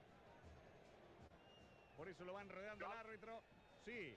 Por eso lo van rodeando al árbitro. Sí.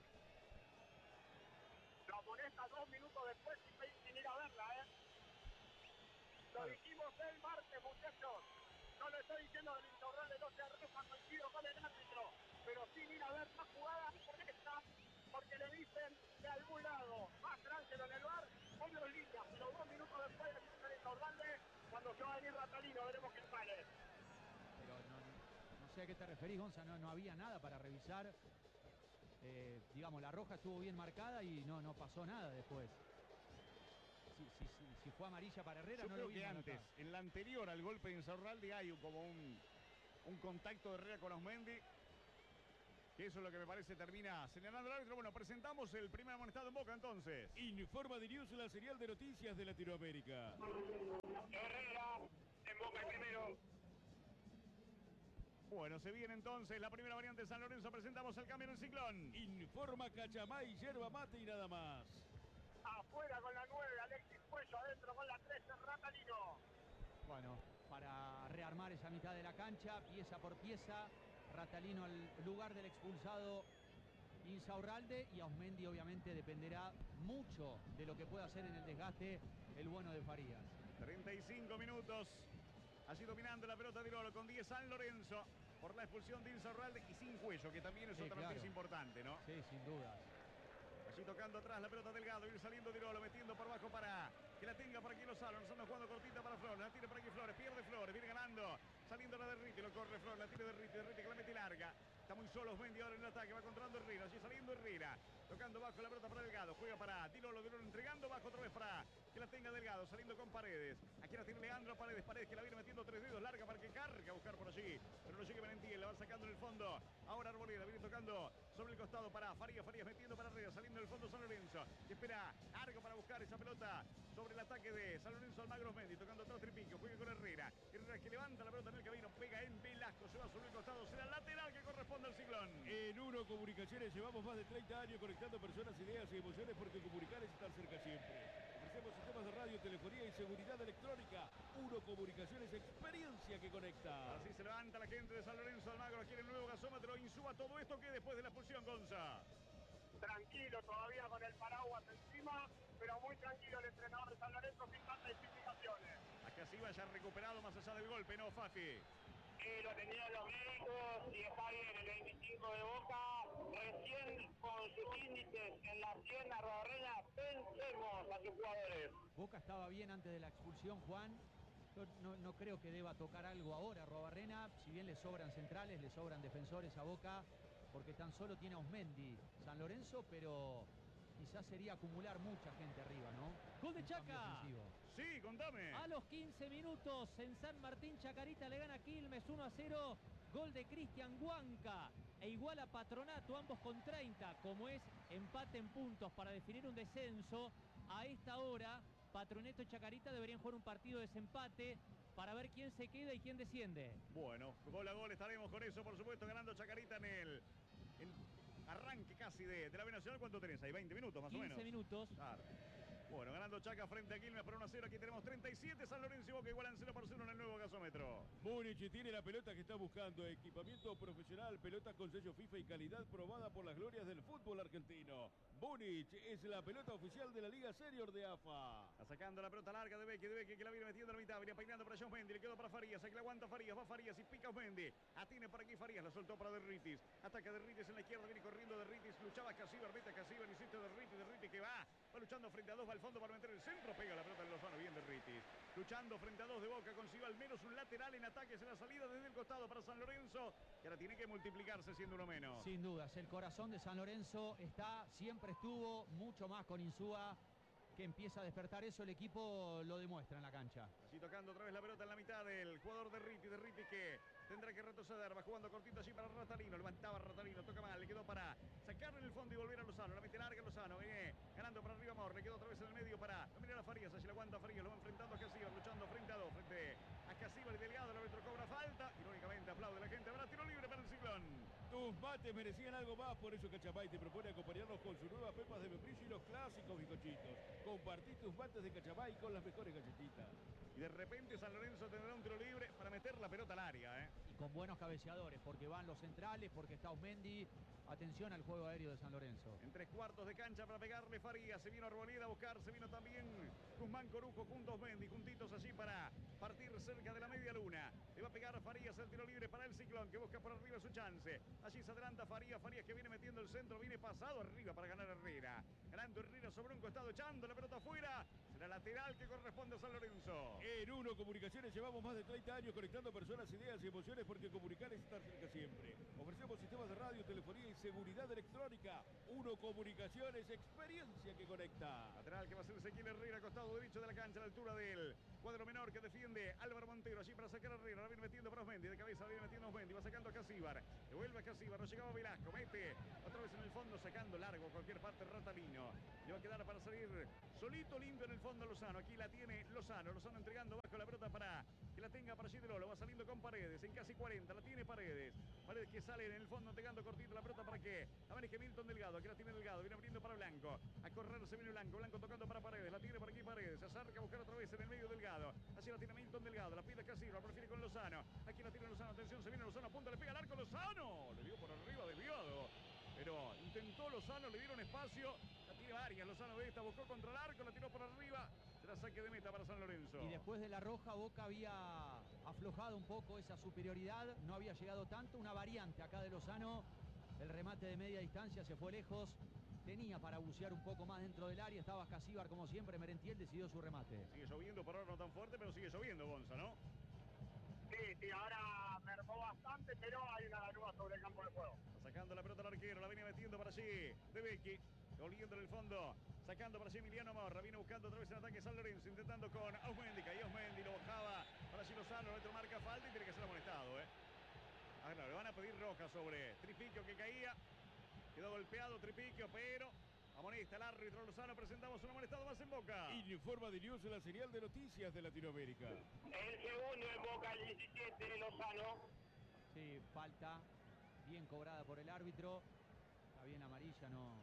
Lo amonesta dos minutos después y sin ir a verla, ¿eh? Lo Claro. dijimos el martes, muchachos. No le estoy diciendo que el Insaurralde no sea roja, coincido con el árbitro, pero sin ir a ver más jugadas con esta, porque le dicen de algún lado, Mastrangelo en el bar, pon los líneas, pero dos minutos después de el Insaurralde, cuando se va a venir Ratalino, veremos qué sale. Pero no, no sé a qué te referís, Gonza, no, no había nada para revisar. Eh, digamos, la roja estuvo bien marcada y no, no pasó nada después. Si, si, si, si fue amarilla para Herrera, Yo no creo lo que vimos antes, acá. en la anterior al golpe de Insaurralde, hay como un, un contacto de Herrera con Osmendi. Que eso es lo que me parece termina señalando el árbitro. Bueno, presentamos el primer amonestado en Boca entonces. Informa de News, la señal de noticias de Latinoamérica. Herrera, en Boca el primero. Bueno, se viene entonces la primera variante de San Lorenzo. Presentamos el cambio en el Ciclón. Informa Cachamay, yerba mate y nada más. Afuera con la nueve, Alexis Cuello, adentro con la trece, Ratalino. Bueno, para rearmar esa mitad de la cancha, pieza por pieza, Ratalino al lugar del expulsado Insaurralde, y Ausmendi obviamente dependerá mucho de lo que pueda hacer en el desgaste el bueno de Farías. treinta y cinco minutos. Así dominando la pelota de Dirolo con diez San Lorenzo por la expulsión de Insaurralde y sin Cuello, que también es Sí, otra claro. noticia importante, ¿no? Sí, sin duda. Allí tocando atrás la pelota Delgado, ir saliendo Dirolo, metiendo por abajo para que la tenga por aquí Lozano. Lozano jugando cortita para Flores, la tira por aquí Flores, pierde Flores, viene ganando, saliendo la de Riti, lo corre Flores, la tira de Riti, de Riti que la mete larga. Está muy solo Osmendi ahora en el ataque, va controlando Herrera, allí saliendo Herrera, tocando bajo la pelota para Delgado, juega para Dirolo, Dirolo entregando bajo otra vez para que la tenga Delgado, saliendo con Paredes. Aquí la tiene Leandro Paredes, Paredes que la viene metiendo tres dedos, larga para que cargue a buscar por allí, pero no llegue Valentín, la va sacando en el fondo. Ahora Arboleda viene tocando sobre el costado para Farías, Farías metiendo para arriba, saliendo del fondo San Lorenzo, que espera Argo para buscar esa pelota sobre el ataque de San Lorenzo. Almagro Osmendi tocando atrás Tripiquio, juega con Herrera, Herrera que levanta la pelota en el camino, pega en Velasco, se va sobre el costado, será lateral que corresponde al Ciclón. En Uno Comunicaciones llevamos más de treinta años conectando personas, ideas y emociones, porque comunicar es estar cerca siempre. Ofrecemos sistemas de radio, telefonía y seguridad electrónica. Uno Comunicaciones, experiencia que conecta. Así se levanta la gente de San Lorenzo. Almagro quiere el nuevo gasómetro. Insúa todo esto que después de la expulsión, Gonza. Tranquilo todavía con el paraguas encima, pero muy tranquilo el entrenador de San Lorenzo sin tantas explicaciones. Acá sí vaya recuperado más allá del golpe, ¿no, Fafi? Y lo tenían los médicos y está bien, el veinticinco de Boca, recién con sus índices en la sien, Arrobarrena, pensemos a sus jugadores. Boca estaba bien antes de la expulsión, Juan. Yo no, no creo que deba tocar algo ahora Arrobarrena, si bien le sobran centrales, le sobran defensores a Boca, porque tan solo tiene a Osmendi San Lorenzo, pero quizás sería acumular mucha gente arriba, ¿no? Gol de Un cambio Chaca. ofensivo. Sí, contame. A los quince minutos en San Martín, Chacarita le gana a Quilmes uno a cero. Gol de Cristian Huanca e igual a Patronato, ambos con treinta. Como es empate en puntos para definir un descenso, a esta hora Patronato y Chacarita deberían jugar un partido de desempate para ver quién se queda y quién desciende. Bueno, gol a gol estaremos con eso, por supuesto, ganando Chacarita en el en arranque casi de, de la B Nacional. ¿Cuánto tenés ahí? veinte minutos más o menos. quince minutos. Claro. Bueno, ganando Chaca frente a Quilmes por uno a cero. Aquí tenemos treinta y siete. San Lorenzo y Boca igualan cero por cero en el nuevo gasómetro. Múnich tiene la pelota que está buscando. Equipamiento profesional, pelota con sello FIFA y calidad probada por las glorias del fútbol argentino. Múnich es la pelota oficial de la Liga Senior de A F A. Está sacando la pelota larga de Beque, de Beque que la viene metiendo en la mitad, viene peinando para John Mendy, le quedó para Farías, aquí la aguanta Farías, va Farías y pica Mendy, atiene por aquí Farías, la soltó para Derritis, ataca Derritis en la izquierda, viene corriendo Derritis, luchaba Casíbar, mete a Casíbar, insiste Derritis, Derritis que va, va luchando frente a dos, va al fondo para meter el centro, pega la pelota en Lozano, bien Derritis, luchando frente a dos de Boca, consiguió al menos un lateral en ataques en la salida desde el costado para San Lorenzo, que ahora tiene que multiplicarse siendo uno menos. Sin dudas, el corazón de San Lorenzo está, siempre estuvo, mucho más con Insúa, que empieza a despertar eso, el equipo lo demuestra en la cancha. Así tocando otra vez la pelota en la mitad del jugador de Riti, de Riti que tendrá que retroceder, va jugando cortito allí para Ratalino, levantaba Ratalino, toca mal, le quedó para sacarlo en el fondo y volver a Lozano, la mete larga Lozano, viene ganando para arriba Amor, le quedó otra vez en el medio para dominar a Farías, allí la aguanta Farías, lo va enfrentando a Casíbar, luchando frente a dos, frente a Casíbar y Delgado, el árbitro cobra falta, irónicamente aplaude la gente, habrá tiro libre para el Ciclón. Tus mates merecían algo más, por eso Cachamay te propone acompañarnos con sus nuevas pepas de membrillo y los clásicos bizcochitos. Compartí tus mates de Cachamay con las mejores galletitas. Y de repente San Lorenzo tendrá un tiro libre para meter la pelota al área, ¿eh? Y con buenos cabeceadores, porque van los centrales, porque está Osmendi. Atención al juego aéreo de San Lorenzo. En tres cuartos de cancha para pegarle Farías. Se vino Arboleda a buscar, se vino también Guzmán Corujo juntos Mendy, juntitos allí para partir cerca de la media luna. Le va a pegar a Farías el tiro libre para el Ciclón, que busca por arriba su chance. Allí se adelanta Farías, Farías que viene metiendo el centro, viene pasado arriba para ganar Herrera. Ganando Herrera sobre un costado, echando la pelota afuera. Será lateral que corresponde a San Lorenzo. En Uno Comunicaciones llevamos más de treinta años conectando personas, ideas y emociones, porque comunicar es estar cerca siempre. Ofrecemos sistemas de radio, telefonía y seguridad electrónica. Uno Comunicaciones, experiencia que conecta. Lateral que va a ser Ezequiel Herrera, costado derecho de la cancha, a la altura del cuadro menor que defiende defiende Álvaro Montero. Allí para sacar a Herrera. La viene metiendo para Osmendi. De cabeza la viene metiendo Osmendi. Va sacando a Casíbar. Devuelve a Casíbar. No llegaba Velasco. Mete otra vez en el fondo. Sacando largo cualquier parte Ratalino. Le va a quedar para salir solito limpio en el fondo Lozano. Aquí la tiene Lozano. Lozano entregando bajo la pelota para que la tenga para Gidelolo. Va saliendo con Paredes. En casi cuarenta. La tiene Paredes. Paredes que sale en el fondo entregando cortito la pelota para que la maneje Milton Delgado. Aquí la tiene Delgado. Viene abriendo para Blanco. A correr se viene Blanco. Blanco tocando para Paredes. La tiene por aquí Paredes. Se acerca a buscar otra vez en el medio Delgado. Así la tiene Milton Delgado. La pide Casilla. Prefiere con Lozano. Aquí la tiene Lozano. Atención. Se viene Lozano. A punta. Le pega al arco Lozano. Le dio por arriba desviado. Pero intentó Lozano. Le dieron espacio. La tiene varias. Lozano de esta. Buscó contra el arco. La tiró por arriba. Será saque de meta para San Lorenzo. Y después de la roja, Boca había aflojado un poco esa superioridad. No había llegado tanto. Una variante acá de Lozano. El remate de media distancia se fue lejos. Tenía para bucear un poco más dentro del área. Estaba Casíbar como siempre. Merentiel decidió su remate. Sigue lloviendo, por ahora no tan fuerte, pero sigue lloviendo, Gonza, ¿no? Sí, sí, ahora mermó bastante, pero hay una ganúa sobre el campo de juego. Está sacando la pelota al arquero, la viene metiendo para allí. De Becchi, oliendo en el fondo. Sacando para allí Emiliano Morra. Viene buscando otra vez en ataque San Lorenzo. Intentando con Osmendi. Caía Osmendi, lo bajaba para allí Lozano. El otro marca falta y tiene que ser amonestado, ¿eh? Ah, claro, le van a pedir roja sobre Tripiquio que caía. Quedó golpeado Tripiquio, pero amonesta el árbitro Lozano. Presentamos un amonestado más en Boca. Informa de News en la señal de noticias de Latinoamérica. El segundo en Boca, el diecisiete de Lozano. Sí, falta bien cobrada por el árbitro. Está bien amarilla, no,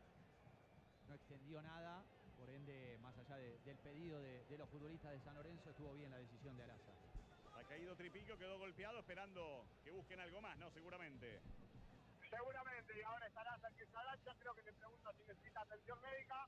no extendió nada. Por ende, más allá de, del pedido de, de los futbolistas de San Lorenzo, estuvo bien la decisión de Araza. Ha caído Tripiquio, quedó golpeado, esperando que busquen algo más, ¿no? Seguramente. Seguramente, y ahora estará que se agacha. Creo que le pregunta si necesita atención médica.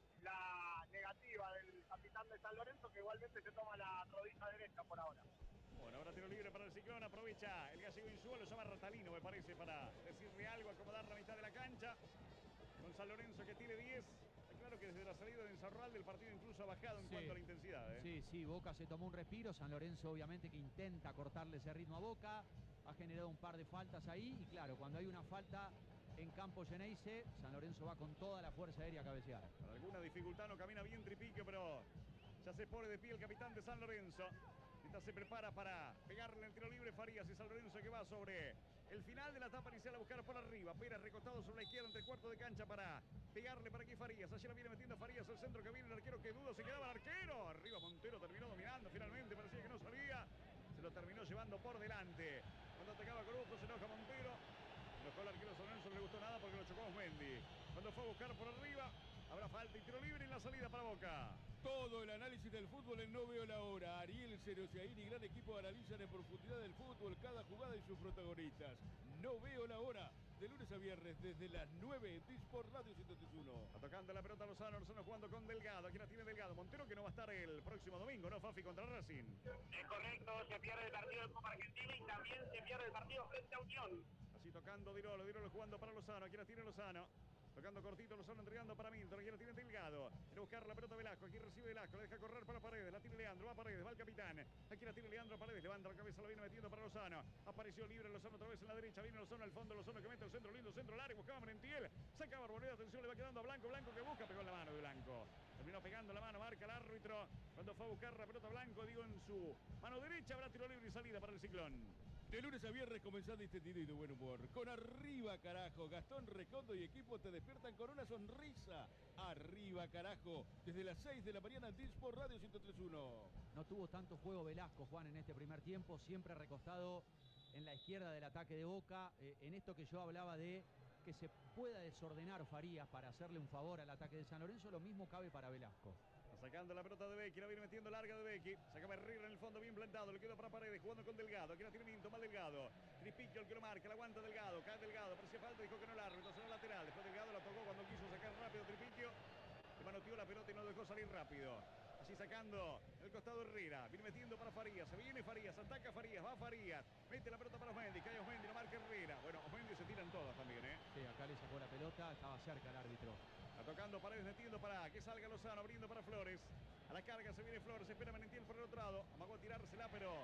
La negativa del capitán de San Lorenzo, que igualmente se toma la rodilla derecha por ahora. Bueno, ahora tiro libre para el Ciclón. Aprovecha el gallego Insúa, lo llama Ratalino, me parece, para decirle algo, acomodar la mitad de la cancha. Con San Lorenzo que tiene diez. Está claro que desde la salida de Insaurralde el partido incluso ha bajado en Sí. cuanto a la intensidad, ¿eh? Sí, sí, Boca se tomó un respiro. San Lorenzo obviamente que intenta cortarle ese ritmo a Boca. Ha generado un par de faltas ahí. Y claro, cuando hay una falta en campo Geneise, San Lorenzo va con toda la fuerza aérea a cabecear. Con alguna dificultad no camina bien Tripiquio, pero ya se pone de pie el capitán de San Lorenzo. Mientras se prepara para pegarle el tiro libre Farías y San Lorenzo que va sobre el final de la etapa inicial a buscar por arriba. Pérez recostado sobre la izquierda entre cuartos de cancha para pegarle para aquí Farías. Allí la viene metiendo Farías al centro que viene el arquero que duda. Se quedaba el arquero. Arriba Montero terminó dominando finalmente. Parecía que no salía. Se lo terminó llevando por delante. Cuando atacaba Corujo se enoja Montero. Enojó el arquero San Lorenzo, no le gustó nada porque lo chocó Osmendi. Cuando fue a buscar por arriba, habrá falta y tiro libre en la salida para Boca. Todo el análisis del fútbol en No Veo la Hora. Ariel Cerociaín y gran equipo analizan en profundidad del fútbol cada jugada y sus protagonistas. No Veo la Hora. De lunes a viernes desde las nueve en Disport Radio ciento tres punto uno. Va tocando la pelota Lozano, Lozano jugando con Delgado. Aquí la tiene Delgado. Montero que no va a estar el próximo domingo, ¿no, Fafi? Contra Racing. Es correcto, se pierde el partido de Copa Argentina y también se pierde el partido frente a Unión. Así tocando Dirolo, Dirolo jugando para Lozano. Aquí la tiene Lozano. Tocando cortito, Lozano entregando para Milton. Aquí la tiene Delgado. Quiere buscar la pelota Velasco. Aquí recibe Velasco. La deja correr para Paredes. La tiene Leandro. Va Paredes. Va el capitán. Aquí la tiene Leandro Paredes. Levanta la cabeza. La viene metiendo para Lozano. Apareció libre Lozano otra vez en la derecha. Viene Lozano al fondo. Lozano que mete el centro. Lindo centro largo. Buscaba Merentiel. Saca Barboleda. Atención. Le va quedando a Blanco. Blanco que busca. Pegó en la mano de Blanco. Terminó pegando la mano. Marca el árbitro. Cuando fue a buscar la pelota Blanco. Digo en su mano derecha. Habrá tiro libre y salida para el Ciclón. De lunes a viernes comenzás distendido y de buen humor. Con Arriba Carajo, Gastón Recondo y equipo te despiertan con una sonrisa. Arriba Carajo, desde las seis de la mañana en Disport Radio ciento tres punto uno. No tuvo tanto juego Velasco, Juan, en este primer tiempo. Siempre recostado en la izquierda del ataque de Boca. Eh, en esto que yo hablaba de que se pueda desordenar Farías para hacerle un favor al ataque de San Lorenzo, lo mismo cabe para Velasco. Sacando la pelota de Becchi, la viene metiendo larga de Becchi. Sacaba Herrera en el fondo bien plantado, le quedó para Paredes, jugando con Delgado. Aquí la tiene Minto, mal Delgado. Tripiquio el que lo marca, la aguanta Delgado, cae Delgado, parecía falta, dijo que no el árbitro, será lateral. Después Delgado la tocó cuando quiso sacar rápido Tripiquio. Le manoteó la pelota y no dejó salir rápido. Así sacando el costado Herrera. Viene metiendo para Farías. Se viene Farías. Ataca Farías. Va Farías. Mete la pelota para Osmendi. Cae Osmendi. No marca Herrera. Bueno, Osmendi se tiran todas también, ¿eh? Sí, acá le sacó la pelota. Estaba cerca el árbitro. Está tocando Paredes, metiendo para que salga Lozano. Abriendo para Flores. A la carga se viene Flores. Espera Merentiel por el otro lado. Amagó a tirársela, pero se la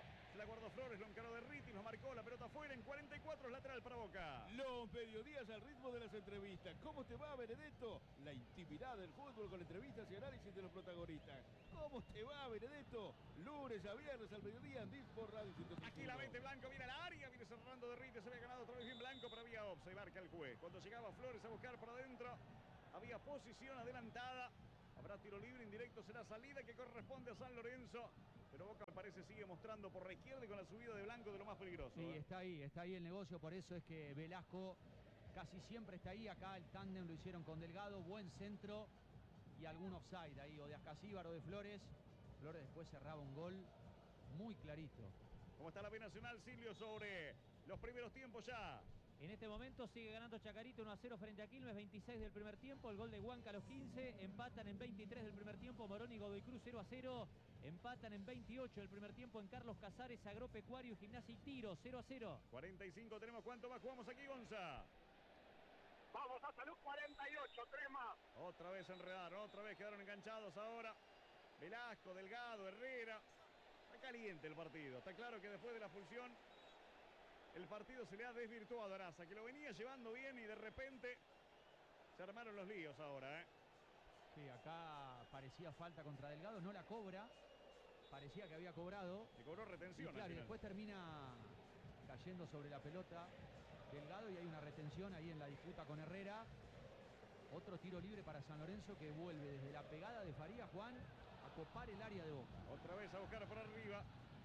guardó Flores, lo encaró de Riti, lo marcó, la pelota afuera, en cuarenta y cuatro es lateral para Boca. Los mediodías al ritmo de las entrevistas. ¿Cómo te va, Benedetto? La intimidad del fútbol con entrevistas y análisis de los protagonistas. ¿Cómo te va, Benedetto? Lunes a viernes al mediodía en Disport Radio ciento tres punto uno. Aquí la mete Blanco, viene al área, viene cerrando de Riti, se había ganado otra vez bien Blanco, pero había offside, marca el juez. Cuando llegaba Flores a buscar por adentro, había posición adelantada. Habrá tiro libre, indirecto será salida que corresponde a San Lorenzo. Pero Boca me parece sigue mostrando por la izquierda y con la subida de Blanco de lo más peligroso. Sí, ¿eh? está ahí, está ahí el negocio, por eso es que Velasco casi siempre está ahí. Acá el tándem lo hicieron con Delgado, buen centro y algún offside ahí, o de Ascasíbar o de Flores. Flores después cerraba un gol muy clarito. ¿Cómo está la B Nacional, Silvio, sobre los primeros tiempos ya? En este momento sigue ganando Chacarita uno a cero frente a Quilmes, veintiséis del primer tiempo. El gol de Huanca a los quince. Empatan en veintitrés del primer tiempo. Morón y Godoy Cruz cero a cero. Empatan en veintiocho del primer tiempo en Carlos Casares, Agropecuario, Gimnasia y Tiro cero a cero. cuarenta y cinco tenemos. ¿Cuánto más jugamos aquí, Gonza? Vamos a Salud, cuarenta y ocho, tres más. Otra vez enredaron, otra vez quedaron enganchados ahora. Velasco, Delgado, Herrera. Está caliente el partido. Está claro que después de la expulsión el partido se le ha desvirtuado a Araza, que lo venía llevando bien y de repente se armaron los líos ahora, ¿eh? Sí, acá parecía falta contra Delgado, no la cobra. Parecía que había cobrado. Le cobró retención. Y claro, al y final. después termina cayendo sobre la pelota Delgado y hay una retención ahí en la disputa con Herrera. Otro tiro libre para San Lorenzo que vuelve desde la pegada de Farías, Juan, a copar el área de Boca. Otra vez a buscar por arriba.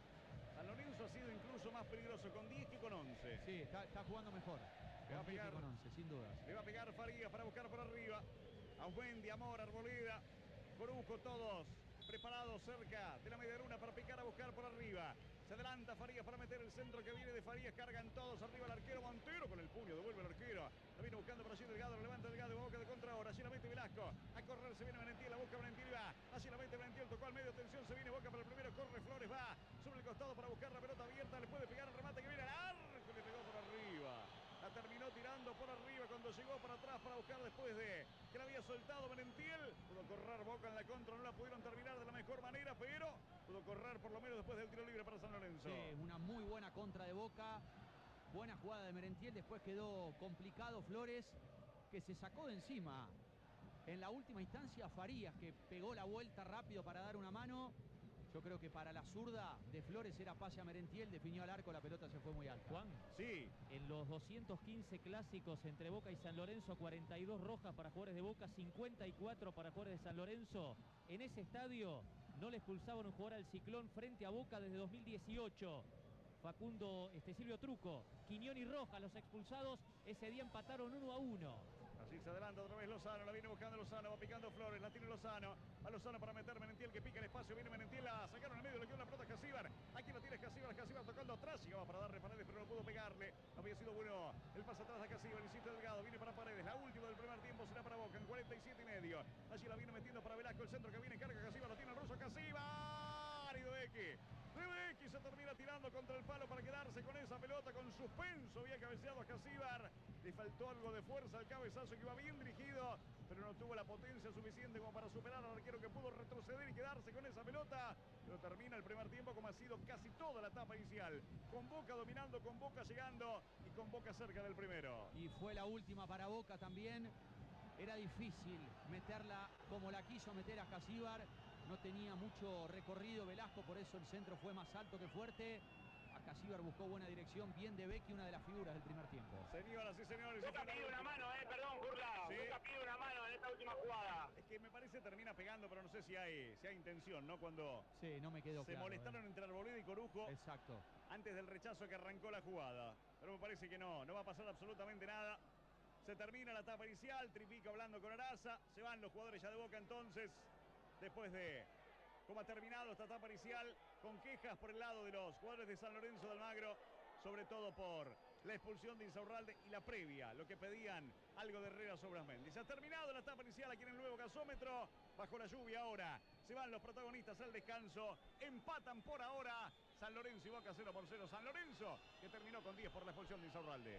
San Lorenzo ha sido incluso más peligroso con diez que con once. Sí, está, está jugando mejor. Le va a Con diez que pegar. con once, sin dudas. Le va a pegar Farías para buscar por arriba. A Wendy, Amor, Arboleda, Corujo, todos preparados cerca de la media luna para picar a buscar por arriba. Se adelanta Farías para meter el centro que viene de Farías. Cargan todos arriba el arquero Montero con el puño. Devuelve el arquero. La viene buscando por allí Delgado. Lo levanta Delgado. Boca de contra ahora. Allí la mete Velasco. A correr se viene Valentiel. La busca Valentiel y va. Allí la mete Valentiel. Tocó al medio. Tensión. Se viene Boca para el primero. Corre Flores. Va sobre el costado para buscar la pelota abierta. Le puede pegar el remate que viene al arco. Le pegó por arriba. La terminó tirando por arriba cuando llegó para atrás para buscar después de que la había soltado Valentiel. Pudo correr Boca en la contra. No la pudieron terminar de la mejor manera, pero pudo correr por lo menos después del tiro libre para San Lorenzo. Sí, una muy buena contra de Boca. Buena jugada de Merentiel. Después quedó complicado Flores, que se sacó de encima. En la última instancia Farías, que pegó la vuelta rápido para dar una mano. Yo creo que para la zurda de Flores era pase a Merentiel, definió al arco, la pelota se fue muy alta. Juan, Sí, en los doscientos quince clásicos entre Boca y San Lorenzo, cuarenta y dos rojas para jugadores de Boca, cincuenta y cuatro para jugadores de San Lorenzo. En ese estadio no le expulsaban un jugador al Ciclón frente a Boca desde dos mil dieciocho. Facundo, este Silvio Truco, Quiñón y Rojas, los expulsados, ese día empataron uno a uno. así se adelanta otra vez Lozano, la viene buscando Lozano, va picando Flores, la tiene Lozano, a Lozano para meter Merentiel que pica el espacio, viene Merentiel, la sacaron al medio, le quedó la pelota a Casíbar, aquí la tiene Casíbar, Casíbar tocando atrás, llegaba para darle Paredes, pero no pudo pegarle, había sido bueno el pase atrás de Casíbar, insiste Delgado, viene para Paredes, la última del primer tiempo será para Boca, en cuarenta y siete y medio, allí la viene metiendo para Velasco, el centro que viene, carga Casíbar, la tiene el ruso Casíbar, y Doeki, Doeki se termina tirando contra el palo para quedarse con esa pelota, con suspenso, había cabeceado a Casíbar, le faltó algo de fuerza al cabezazo que iba bien dirigido, pero no tuvo la potencia suficiente como para superar al arquero que pudo retroceder y quedarse con esa pelota. Pero termina el primer tiempo como ha sido casi toda la etapa inicial. Con Boca dominando, con Boca llegando y con Boca cerca del primero. Y fue la última para Boca también. Era difícil meterla como la quiso meter a Casíbar. No tenía mucho recorrido Velasco, por eso el centro fue más alto que fuerte. A Casíbar buscó buena dirección, bien de Becchi, una de las figuras del primer tiempo. Señoras y señores. Boca pide una mano, eh, perdón, Burla. Sí. Boca pide una mano en esta última jugada. Es que me parece termina pegando, pero no sé si hay, si hay intención, ¿no? Cuando Sí, no me quedó se claro. molestaron eh. entre Arboleda y Corujo Exacto. antes del rechazo que arrancó la jugada. Pero me parece que no, no va a pasar absolutamente nada. Se termina la etapa inicial, Tripico hablando con Araza. Se van los jugadores ya de Boca entonces, después de cómo ha terminado esta etapa inicial, con quejas por el lado de los jugadores de San Lorenzo de Almagro, sobre todo por la expulsión de Insaurralde y la previa, lo que pedían algo de Herrera sobre Asmendi. Se ha terminado la etapa inicial aquí en el nuevo gasómetro, bajo la lluvia ahora. Se van los protagonistas al descanso, empatan por ahora San Lorenzo y Boca cero por cero. San Lorenzo, que terminó con diez por la expulsión de Insaurralde.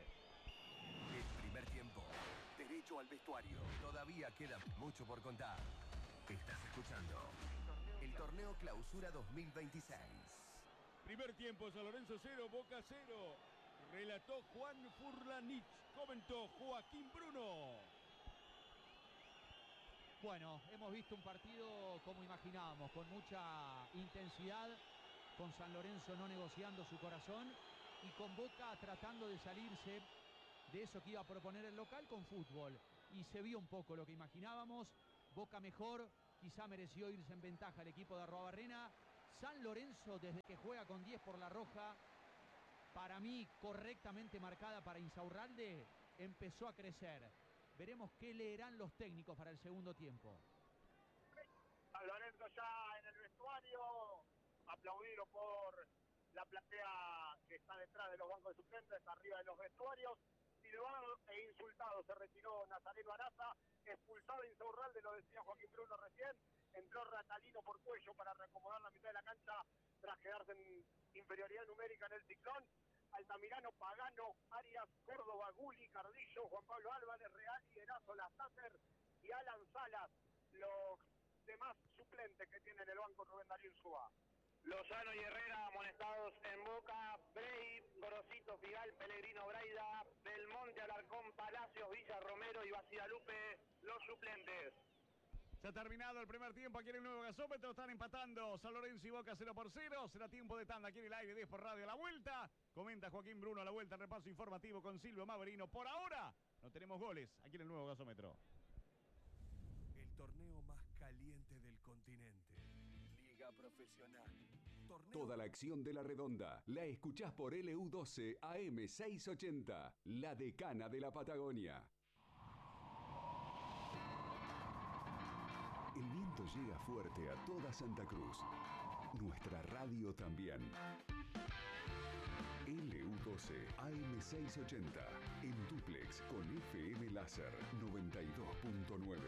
El primer tiempo, derecho al vestuario. Todavía queda mucho por contar. Estás escuchando el Torneo Clausura dos mil veintiséis. Primer tiempo, San Lorenzo cero, Boca cero. Relató Juan Furlanich. Comentó Joaquín Bruno. Bueno, hemos visto un partido como imaginábamos, con mucha intensidad, con San Lorenzo no negociando su corazón y con Boca tratando de salirse de eso que iba a proponer el local con fútbol. Y se vio un poco lo que imaginábamos. Boca mejor, quizá mereció irse en ventaja el equipo de Arruabarrena. San Lorenzo, desde que juega con diez por la roja, para mí correctamente marcada para Insaurralde, empezó a crecer. Veremos qué leerán los técnicos para el segundo tiempo. San Lorenzo ya en el vestuario, aplaudido por la platea que está detrás de los bancos de suplentes, arriba de los vestuarios. Silbado e insultado se retiró Nazareno Araza, expulsado Insaurralde, lo decía Joaquín Bruno recién. Entró Ratalino por Cuello para reacomodar la mitad de la cancha tras quedarse en inferioridad numérica en el ciclón. Altamirano, Pagano, Arias, Córdoba, Guli, Cardillo, Juan Pablo Álvarez, Real, Erazo, Lastacer y Alan Salas, los demás suplentes que tiene en el banco Rubén Darío Insúa. Lozano y Herrera amonestados en Boca, Brey, Gorosito, Figal, Pellegrino, Braida, Belmonte, Alarcón, Palacios, Villa, Romero y Basidalupe, los suplentes. Se ha terminado el primer tiempo aquí en el nuevo gasómetro. Están empatando San Lorenzo y Boca cero por cero. Será tiempo de tanda aquí en el aire diez por radio. La vuelta. Comenta Joaquín Bruno a la vuelta. Repaso informativo con Silvio Maverino. Por ahora no tenemos goles aquí en el nuevo gasómetro. El torneo más caliente del continente. Liga Profesional. Torneo... Toda la acción de la redonda la escuchás por L U doce A M seiscientos ochenta. La decana de la Patagonia. El viento llega fuerte a toda Santa Cruz. Nuestra radio también. L U doce A M seiscientos ochenta. En dúplex con F M Láser noventa y dos punto nueve.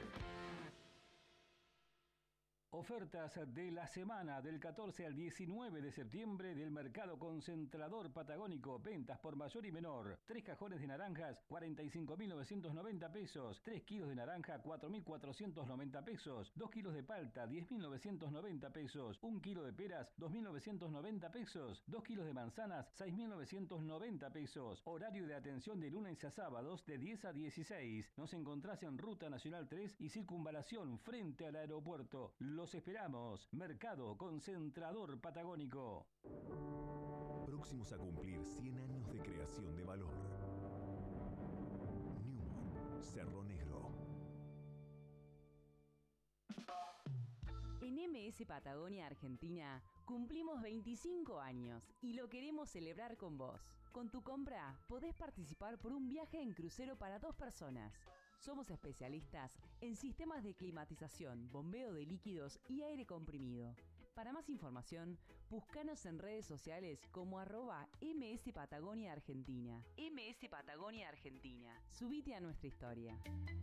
Ofertas de la semana del catorce al diecinueve de septiembre del Mercado Concentrador Patagónico. Ventas por mayor y menor. Tres cajones de naranjas, cuarenta y cinco mil novecientos noventa pesos. Tres kilos de naranja, cuatro mil cuatrocientos noventa pesos. Dos kilos de palta, diez mil novecientos noventa pesos. Un kilo de peras, dos mil novecientos noventa pesos. Dos kilos de manzanas, seis mil novecientos noventa pesos. Horario de atención de lunes a sábados de diez a dieciséis. Nos encontrás en Ruta Nacional tres y Circunvalación frente al aeropuerto. Los esperamos. Mercado Concentrador Patagónico. Próximos a cumplir cien años de creación de valor. Newman, Cerro Negro. En M S Patagonia Argentina cumplimos veinticinco años y lo queremos celebrar con vos. Con tu compra podés participar por un viaje en crucero para dos personas. Somos especialistas en sistemas de climatización, bombeo de líquidos y aire comprimido. Para más información, búscanos en redes sociales como arroba M S Patagonia Argentina. M S Patagonia Argentina. Subite a nuestra historia.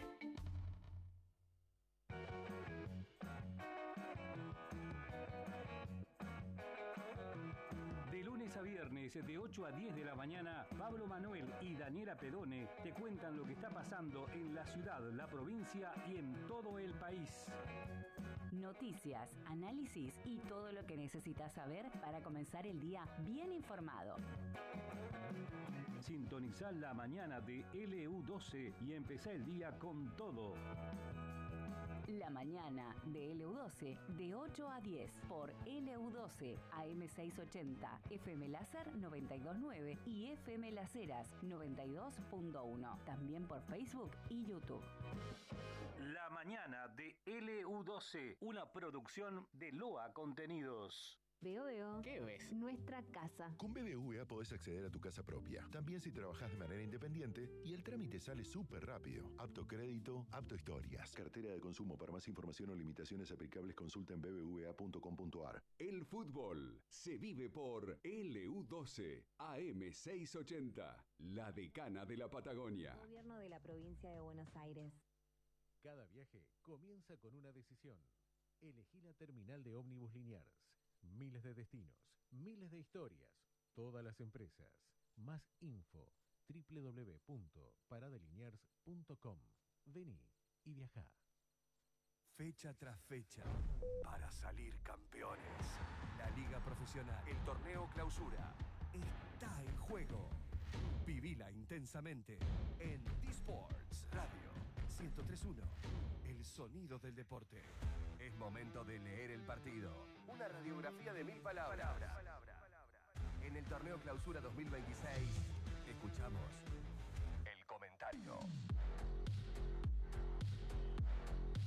De lunes a viernes, de ocho a diez de la mañana, Pablo Manuel y Daniela Pedone te cuentan lo que está pasando en la ciudad, la provincia y en todo el país. Noticias, análisis y todo lo que necesitas saber para comenzar el día bien informado. Sintonizá la mañana de L U doce y empezá el día con todo. La mañana de L U doce de ocho a diez por L U doce A M seiscientos ochenta, F M Láser noventa y dos punto nueve y F M Laseras noventa y dos punto uno. También por Facebook y YouTube. La mañana de L U doce, una producción de Loa Contenidos. Veo, veo. ¿Qué ves? Nuestra casa. Con B B V A podés acceder a tu casa propia. También si trabajás de manera independiente y el trámite sale súper rápido. Apto crédito, apto historias. Cartera de consumo. Para más información o limitaciones aplicables consulta en b b v a punto com punto a r. El fútbol se vive por L U doce A M seiscientos ochenta. La decana de la Patagonia. Gobierno de la provincia de Buenos Aires. Cada viaje comienza con una decisión. Elegí la terminal de ómnibus Liniers. Miles de destinos, miles de historias, todas las empresas. Más info, doble u doble u doble u punto parada liniers punto com. Vení y viajá. fecha tras fecha, para salir campeones. La Liga Profesional, el Torneo Clausura, está en juego. Vivila intensamente en D-Sports Radio ciento tres punto uno, el sonido del deporte. Es momento de leer el partido. Una radiografía de mil palabras. En el Torneo Clausura dos mil veintiséis, escuchamos el comentario.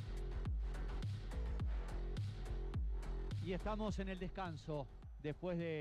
Y estamos en el descanso después de